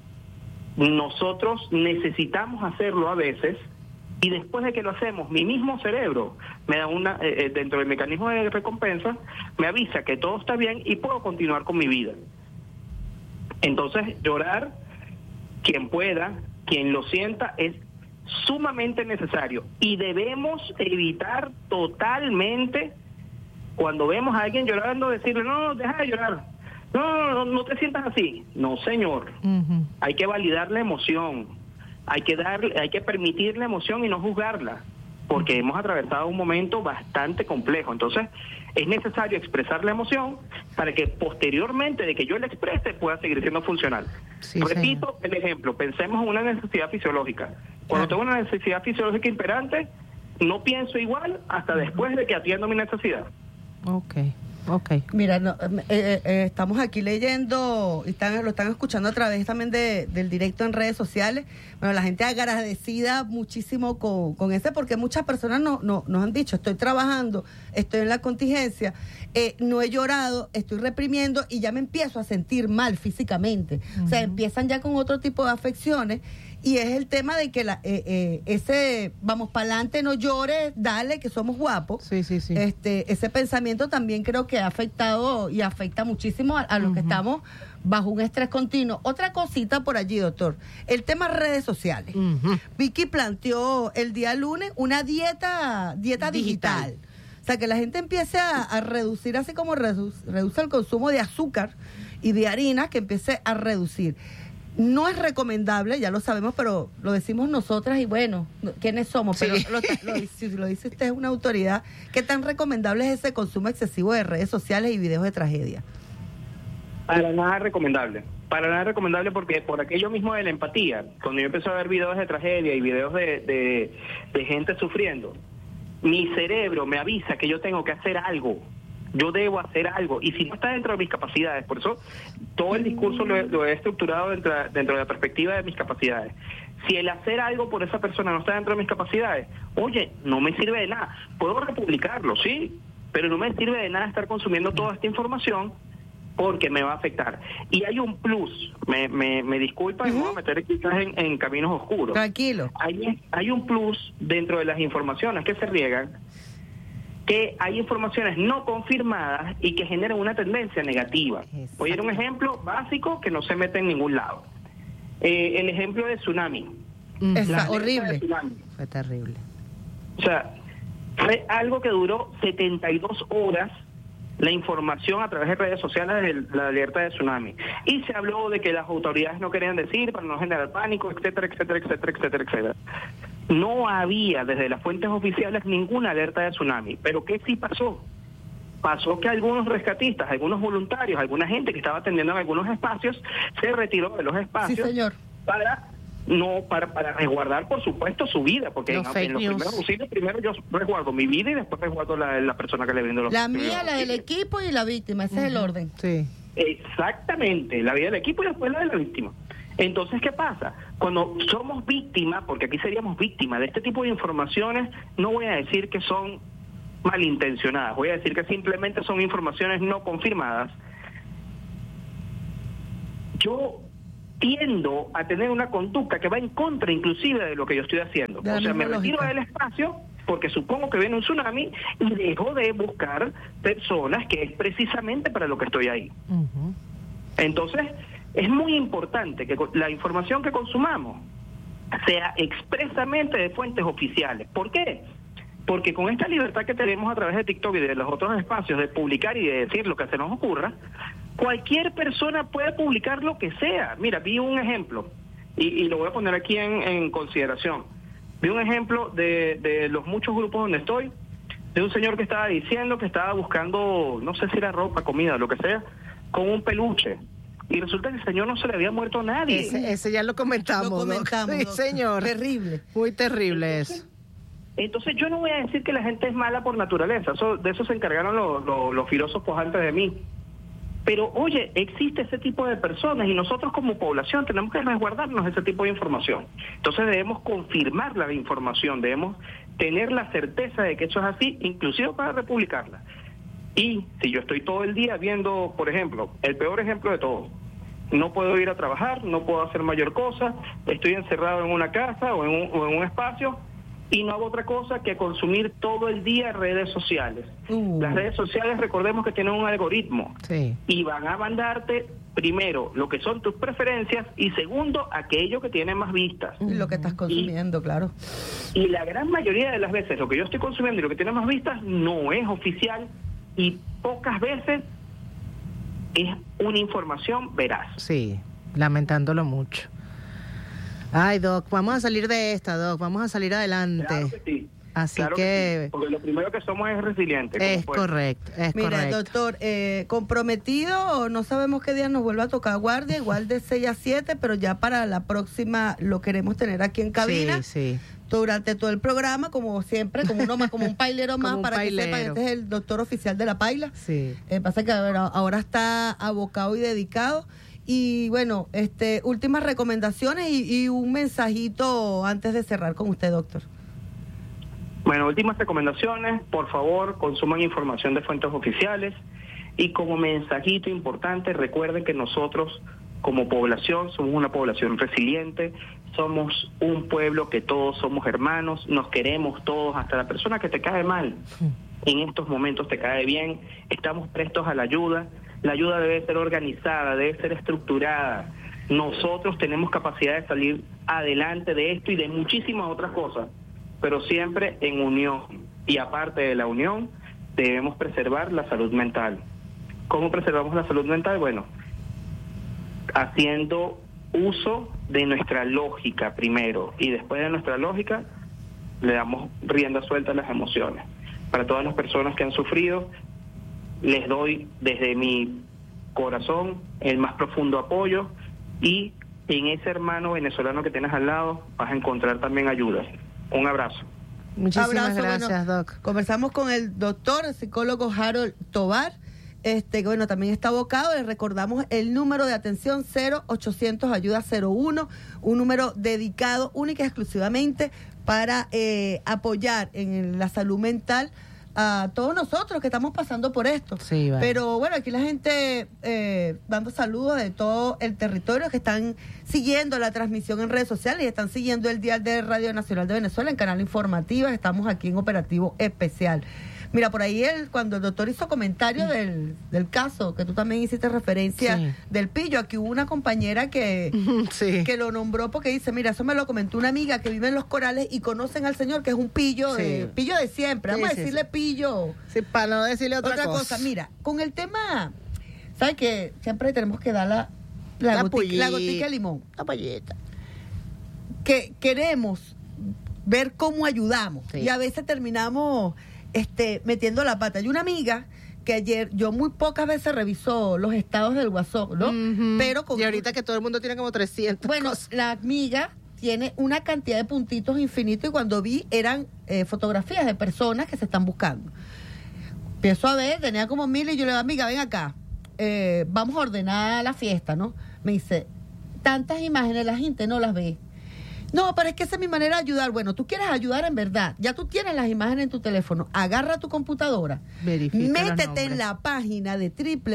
Speaker 10: Nosotros necesitamos hacerlo a veces y después de que lo hacemos, mi mismo cerebro me da dentro del mecanismo de recompensa, me avisa que todo está bien y puedo continuar con mi vida. Entonces, llorar, quien pueda, quien lo sienta, es sumamente necesario y debemos evitar totalmente cuando vemos a alguien llorando decirle no, deja de llorar, no te sientas así. No, señor. Hay que validar la emoción, hay que permitir la emoción y no juzgarla, porque hemos atravesado un momento bastante complejo. Entonces es necesario expresar la emoción para que posteriormente de que yo la exprese pueda seguir siendo funcional. Sí, repito el ejemplo, pensemos en una necesidad fisiológica. Cuando tengo una necesidad fisiológica imperante, no pienso igual hasta después de que atiendo mi necesidad.
Speaker 9: Mira, estamos aquí leyendo, y lo están escuchando a través también del directo en redes sociales. Bueno, la gente agradecida muchísimo con ese, porque muchas personas nos han dicho, estoy trabajando, estoy en la contingencia, no he llorado, estoy reprimiendo y ya me empiezo a sentir mal físicamente. O sea, empiezan ya con otro tipo de afecciones. Y es el tema de que ese vamos para adelante, no llores, dale, que somos guapos.
Speaker 5: Sí.
Speaker 9: Ese pensamiento también creo que ha afectado y afecta muchísimo a los que estamos bajo un estrés continuo. Otra cosita por allí, doctor, el tema redes sociales. Vicky planteó el día lunes una dieta digital. O sea, que la gente empiece a reducir, así como reduce el consumo de azúcar y de harina, que empiece a reducir. No es recomendable, ya lo sabemos, pero lo decimos nosotras y bueno, ¿quiénes somos? Pero si lo dice usted, es una autoridad. ¿Qué tan recomendable es ese consumo excesivo de redes sociales y videos de tragedia?
Speaker 10: Para nada recomendable. Para nada recomendable porque por aquello mismo de la empatía, cuando yo empecé a ver videos de tragedia y videos de gente sufriendo, mi cerebro me avisa que yo tengo que hacer algo. Yo debo hacer algo, y si no está dentro de mis capacidades, por eso todo el discurso lo he estructurado dentro de la perspectiva de mis capacidades. Si el hacer algo por esa persona no está dentro de mis capacidades, oye, no me sirve de nada. Puedo republicarlo, sí, pero no me sirve de nada estar consumiendo toda esta información porque me va a afectar. Y hay un plus, me disculpa, me voy a meter quizás en caminos oscuros.
Speaker 9: Tranquilo.
Speaker 10: Hay un plus dentro de las informaciones que se riegan, que hay informaciones no confirmadas y que generan una tendencia negativa. Voy a dar un ejemplo básico que no se mete en ningún lado. El ejemplo de tsunami.
Speaker 9: Es horrible.
Speaker 5: Fue terrible.
Speaker 10: O sea, fue algo que duró 72 horas la información a través de redes sociales de la alerta de tsunami. Y se habló de que las autoridades no querían decir para no generar pánico, etcétera, etcétera, etcétera, etcétera, etcétera. No había desde las fuentes oficiales ninguna alerta de tsunami. Pero ¿qué sí pasó? Pasó que algunos rescatistas, algunos voluntarios, alguna gente que estaba atendiendo en algunos espacios, se retiró de los espacios.
Speaker 9: Sí, señor.
Speaker 10: Para resguardar, por supuesto, su vida, porque en los primeros auxilios, primero yo resguardo mi vida y después resguardo la persona que le brindo los
Speaker 9: la mía, la del equipo y la víctima, ese es el orden.
Speaker 5: Sí.
Speaker 10: Exactamente, la vida del equipo y después la de la víctima. Entonces, ¿qué pasa? Cuando somos víctimas, porque aquí seríamos víctimas de este tipo de informaciones, no voy a decir que son malintencionadas, voy a decir que simplemente son informaciones no confirmadas. Yo tiendo a tener una conducta que va en contra inclusive de lo que yo estoy haciendo. O sea, me retiro del espacio porque supongo que viene un tsunami y dejo de buscar personas, que es precisamente para lo que estoy ahí. Uh-huh. Entonces, es muy importante que la información que consumamos sea expresamente de fuentes oficiales. ¿Por qué? Porque con esta libertad que tenemos a través de TikTok y de los otros espacios de publicar y de decir lo que se nos ocurra, cualquier persona puede publicar lo que sea. Mira, vi un ejemplo, y lo voy a poner aquí en consideración. Vi un ejemplo de los muchos grupos donde estoy, de un señor que estaba diciendo que estaba buscando, no sé si era ropa, comida, lo que sea, con un peluche. Y resulta que el señor no se le había muerto a nadie.
Speaker 5: Ese ya lo comentamos. Sí, señor.
Speaker 9: Terrible.
Speaker 5: Muy terrible eso.
Speaker 10: Entonces yo no voy a decir que la gente es mala por naturaleza, de eso se encargaron los filósofos antes de mí. Pero oye, existe ese tipo de personas y nosotros como población tenemos que resguardarnos ese tipo de información. Entonces debemos confirmar la información, debemos tener la certeza de que eso es así, inclusive para republicarla. Y si yo estoy todo el día viendo, por ejemplo, el peor ejemplo de todo, no puedo ir a trabajar, no puedo hacer mayor cosa, estoy encerrado en una casa o en un espacio, y no hago otra cosa que consumir todo el día redes sociales. Las redes sociales, recordemos que tienen un algoritmo, sí, y van a mandarte primero lo que son tus preferencias y segundo aquello que tiene más vistas.
Speaker 9: Lo que estás consumiendo, claro.
Speaker 10: Y la gran mayoría de las veces lo que yo estoy consumiendo y lo que tiene más vistas no es oficial y pocas veces es una información veraz.
Speaker 5: Sí, lamentándolo mucho. Ay, Doc, vamos a salir de esta, Doc, vamos a salir adelante.
Speaker 10: Claro que sí.
Speaker 5: Así
Speaker 10: claro que sí, porque lo primero que somos es resilientes.
Speaker 5: Es correcto, es
Speaker 9: Mira,
Speaker 5: correcto.
Speaker 9: Doctor, comprometido, no sabemos qué día nos vuelva a tocar guardia, igual de 6 a 7, pero ya para la próxima lo queremos tener aquí en cabina.
Speaker 5: Sí.
Speaker 9: Durante todo el programa, como siempre, como un pailero más, para que sepan, este es el doctor oficial de la paila.
Speaker 5: Sí.
Speaker 9: Pasa que ahora está abocado y dedicado. Y bueno, últimas recomendaciones y un mensajito antes de cerrar con usted, doctor.
Speaker 10: Bueno, últimas recomendaciones, por favor, consuman información de fuentes oficiales y como mensajito importante, recuerden que nosotros como población somos una población resiliente, somos un pueblo que todos somos hermanos, nos queremos todos, hasta la persona que te cae mal, en estos momentos te cae bien, estamos prestos a la ayuda debe ser organizada, debe ser estructurada, nosotros tenemos capacidad de salir adelante de esto y de muchísimas otras cosas, pero siempre en unión, y aparte de la unión, debemos preservar la salud mental. ¿Cómo preservamos la salud mental? Bueno, haciendo uso de nuestra lógica primero, y después de nuestra lógica le damos rienda suelta a las emociones. Para todas las personas que han sufrido, les doy desde mi corazón el más profundo apoyo, y en ese hermano venezolano que tienes al lado vas a encontrar también ayuda. Un abrazo.
Speaker 5: Muchísimas gracias, Doc.
Speaker 9: Conversamos con el doctor, el psicólogo Harold Tovar, que bueno, también está abocado. Les recordamos el número de atención 0800 ayuda 01, un número dedicado única y exclusivamente para apoyar en la salud mental a todos nosotros que estamos pasando por esto.
Speaker 5: Sí, vale.
Speaker 9: Pero bueno, aquí la gente dando saludos de todo el territorio, que están siguiendo la transmisión en redes sociales y están siguiendo el dial de Radio Nacional de Venezuela en Canal Informativa. Estamos aquí en Operativo Especial. Mira, por ahí cuando el doctor hizo comentario del caso, que tú también hiciste referencia del pillo, aquí hubo una compañera que lo nombró porque dice, mira, eso me lo comentó una amiga que vive en Los Corales y conocen al señor que es un pillo, pillo de siempre, vamos a decirle pillo.
Speaker 5: Sí, para no decirle otra cosa.
Speaker 9: Mira, con el tema, ¿sabes qué? Siempre tenemos que dar la gotica de limón.
Speaker 5: La pollita.
Speaker 9: Que queremos ver cómo ayudamos y a veces terminamos metiendo la pata. Hay una amiga que ayer, yo muy pocas veces revisó los estados del WhatsApp, ¿no? Pero
Speaker 5: y ahorita que todo el mundo tiene como 300
Speaker 9: Bueno,
Speaker 5: cosas.
Speaker 9: La amiga tiene una cantidad de puntitos infinitos y cuando vi eran fotografías de personas que se están buscando. Empiezo a ver, tenía como 1000 y yo le digo, amiga, ven acá, vamos a ordenar la fiesta, ¿no? Me dice, tantas imágenes la gente no las ve. No, pero es que esa es mi manera de ayudar. Bueno, tú quieres ayudar en verdad. Ya tú tienes las imágenes en tu teléfono. Agarra tu computadora. Métete en la página de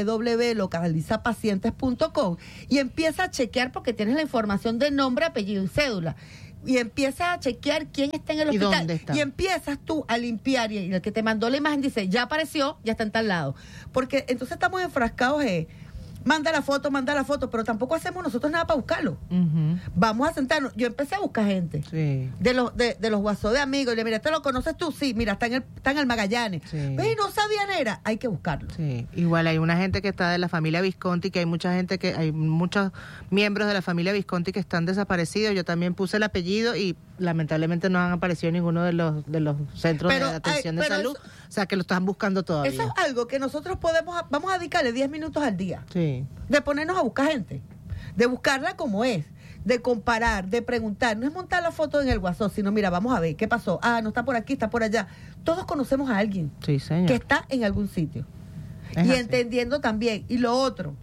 Speaker 9: www.localizapacientes.com y empieza a chequear porque tienes la información de nombre, apellido y cédula. Y empiezas a chequear quién está en el hospital.
Speaker 5: ¿Dónde está?
Speaker 9: Y empiezas tú a limpiar. Y el que te mandó la imagen dice, ya apareció, ya está en tal lado. Porque entonces estamos enfrascados manda la foto, pero tampoco hacemos nosotros nada para buscarlo. Vamos a sentarnos. Yo empecé a buscar gente de los WhatsApp de amigos. Y le mira, ¿te lo conoces tú? Sí, mira, está en el Magallanes. ¿Ves? No sabían era. Hay que buscarlo.
Speaker 5: Sí, igual hay una gente que está de la familia Visconti, que hay muchos miembros de la familia Visconti que están desaparecidos. Yo también puse el apellido y lamentablemente no han aparecido en ninguno de los centros de atención de salud. O sea, que lo están buscando todavía.
Speaker 9: Eso es algo que nosotros vamos a dedicarle 10 minutos al día.
Speaker 5: Sí.
Speaker 9: De ponernos a buscar gente, de buscarla como es, de comparar, de preguntar. No es montar la foto en el WhatsApp, sino mira, vamos a ver, ¿qué pasó? Ah, no está por aquí, está por allá. Todos conocemos a alguien que está en algún sitio. Es así. Entendiendo también. Y lo otro,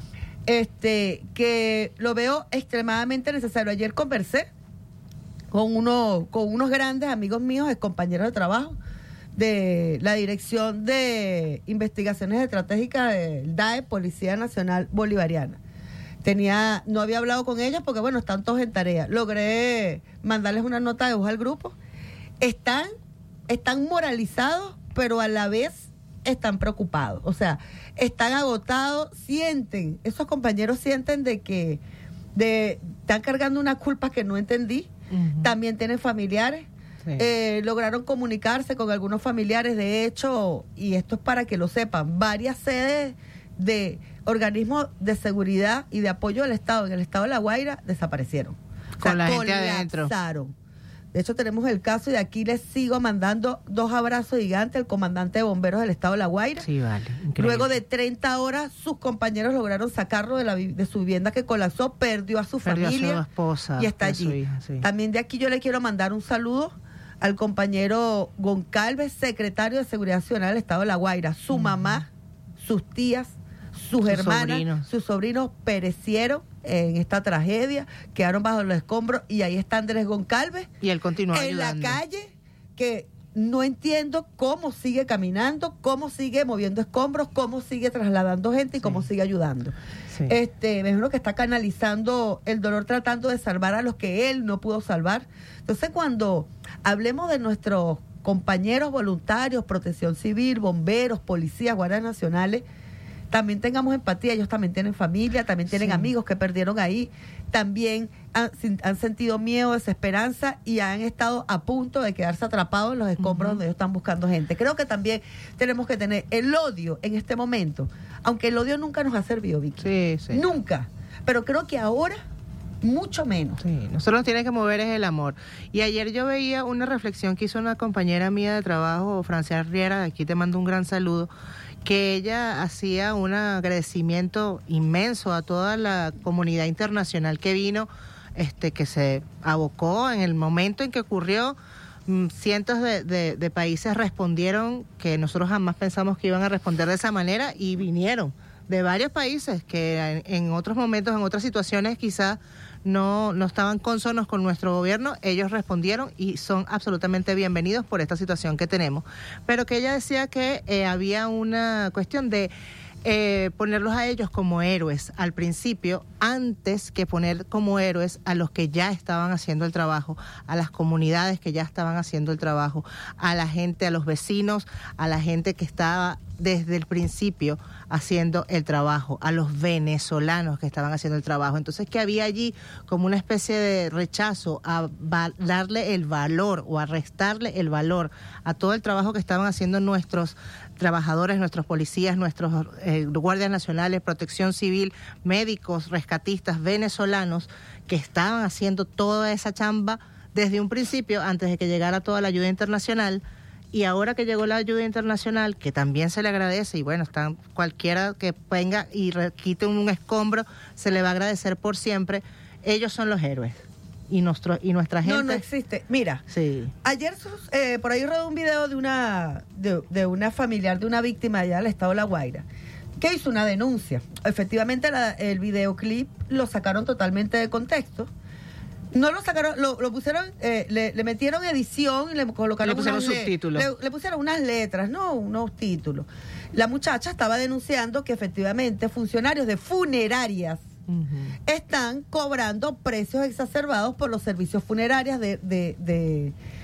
Speaker 9: que lo veo extremadamente necesario. Ayer conversé con unos grandes amigos míos, compañeros de trabajo, de la Dirección de Investigaciones Estratégicas del DAE, Policía Nacional Bolivariana. No había hablado con ellos porque, bueno, están todos en tarea. Logré mandarles una nota de voz al grupo. Están moralizados, pero a la vez están preocupados. O sea, están agotados, esos compañeros sienten de que están cargando una culpa que no entendí. También tienen familiares. Lograron comunicarse con algunos familiares, de hecho, y esto es para que lo sepan, varias sedes de organismos de seguridad y de apoyo del Estado en el estado de La Guaira desaparecieron.
Speaker 5: Con la gente adentro.
Speaker 9: De hecho, tenemos el caso y de aquí les sigo mandando 2 abrazos gigantes al comandante de bomberos del estado de La Guaira.
Speaker 5: Sí, vale. Increíble.
Speaker 9: Luego de 30 horas, sus compañeros lograron sacarlo de su vivienda que colapsó, perdió a su familia.
Speaker 5: A su esposa.
Speaker 9: Y está allí. Su hija, También de aquí yo le quiero mandar un saludo al compañero Goncalves, secretario de Seguridad Ciudadana del Estado de La Guaira. Su mamá, sus tías, sus hermanas, sus sobrinos perecieron en esta tragedia, quedaron bajo los escombros y ahí está Andrés Goncalves.
Speaker 5: Y él continúa
Speaker 9: en
Speaker 5: ayudando.
Speaker 9: La calle, que no entiendo cómo sigue caminando, cómo sigue moviendo escombros, cómo sigue trasladando gente y cómo sigue ayudando. Me imagino que está canalizando el dolor tratando de salvar a los que él no pudo salvar. Entonces, cuando hablemos de nuestros compañeros voluntarios, protección civil, bomberos, policías, guardias nacionales, también tengamos empatía. Ellos también tienen familia, también tienen amigos que perdieron ahí, también han sentido miedo, desesperanza y han estado a punto de quedarse atrapados en los escombros donde ellos están buscando gente. Creo que también tenemos que tener el odio en este momento, aunque el odio nunca nos ha servido, Vicky. Nunca. Pero creo que ahora mucho menos.
Speaker 5: Nosotros nos tiene que mover es el amor. Y ayer yo veía una reflexión que hizo una compañera mía de trabajo, Francia Riera, de aquí te mando un gran saludo, que ella hacía un agradecimiento inmenso a toda la comunidad internacional que vino, que se abocó en el momento en que ocurrió. Cientos de países respondieron que nosotros jamás pensamos que iban a responder de esa manera y vinieron de varios países que en otros momentos, en otras situaciones quizás no estaban consonos con nuestro gobierno. Ellos respondieron y son absolutamente bienvenidos por esta situación que tenemos. Pero que ella decía que había una cuestión de ponerlos a ellos como héroes al principio, antes que poner como héroes a los que ya estaban haciendo el trabajo, a las comunidades que ya estaban haciendo el trabajo, a la gente, a los vecinos, a la gente que estaba desde el principio haciendo el trabajo, a los venezolanos que estaban haciendo el trabajo. Entonces, que había allí como una especie de rechazo a darle el valor o a restarle el valor a todo el trabajo que estaban haciendo nuestros trabajadores, nuestros policías, nuestros guardias nacionales, protección civil, médicos, rescatistas venezolanos que estaban haciendo toda esa chamba desde un principio, antes de que llegara toda la ayuda internacional. Y ahora que llegó la ayuda internacional, que también se le agradece, y bueno, están cualquiera que venga y quite un escombro, se le va a agradecer por siempre. Ellos son los héroes. Y nuestra gente...
Speaker 9: No existe. Mira,
Speaker 5: sí.
Speaker 9: Ayer por ahí rodó un video de una familiar de una víctima allá del estado de La Guaira, que hizo una denuncia. Efectivamente, el videoclip lo sacaron totalmente de contexto. No lo sacaron, lo pusieron, le metieron edición y le colocaron
Speaker 5: subtítulos.
Speaker 9: Le pusieron unas letras, no unos títulos. La muchacha estaba denunciando que efectivamente funcionarios de funerarias están cobrando precios exacerbados por los servicios funerarios de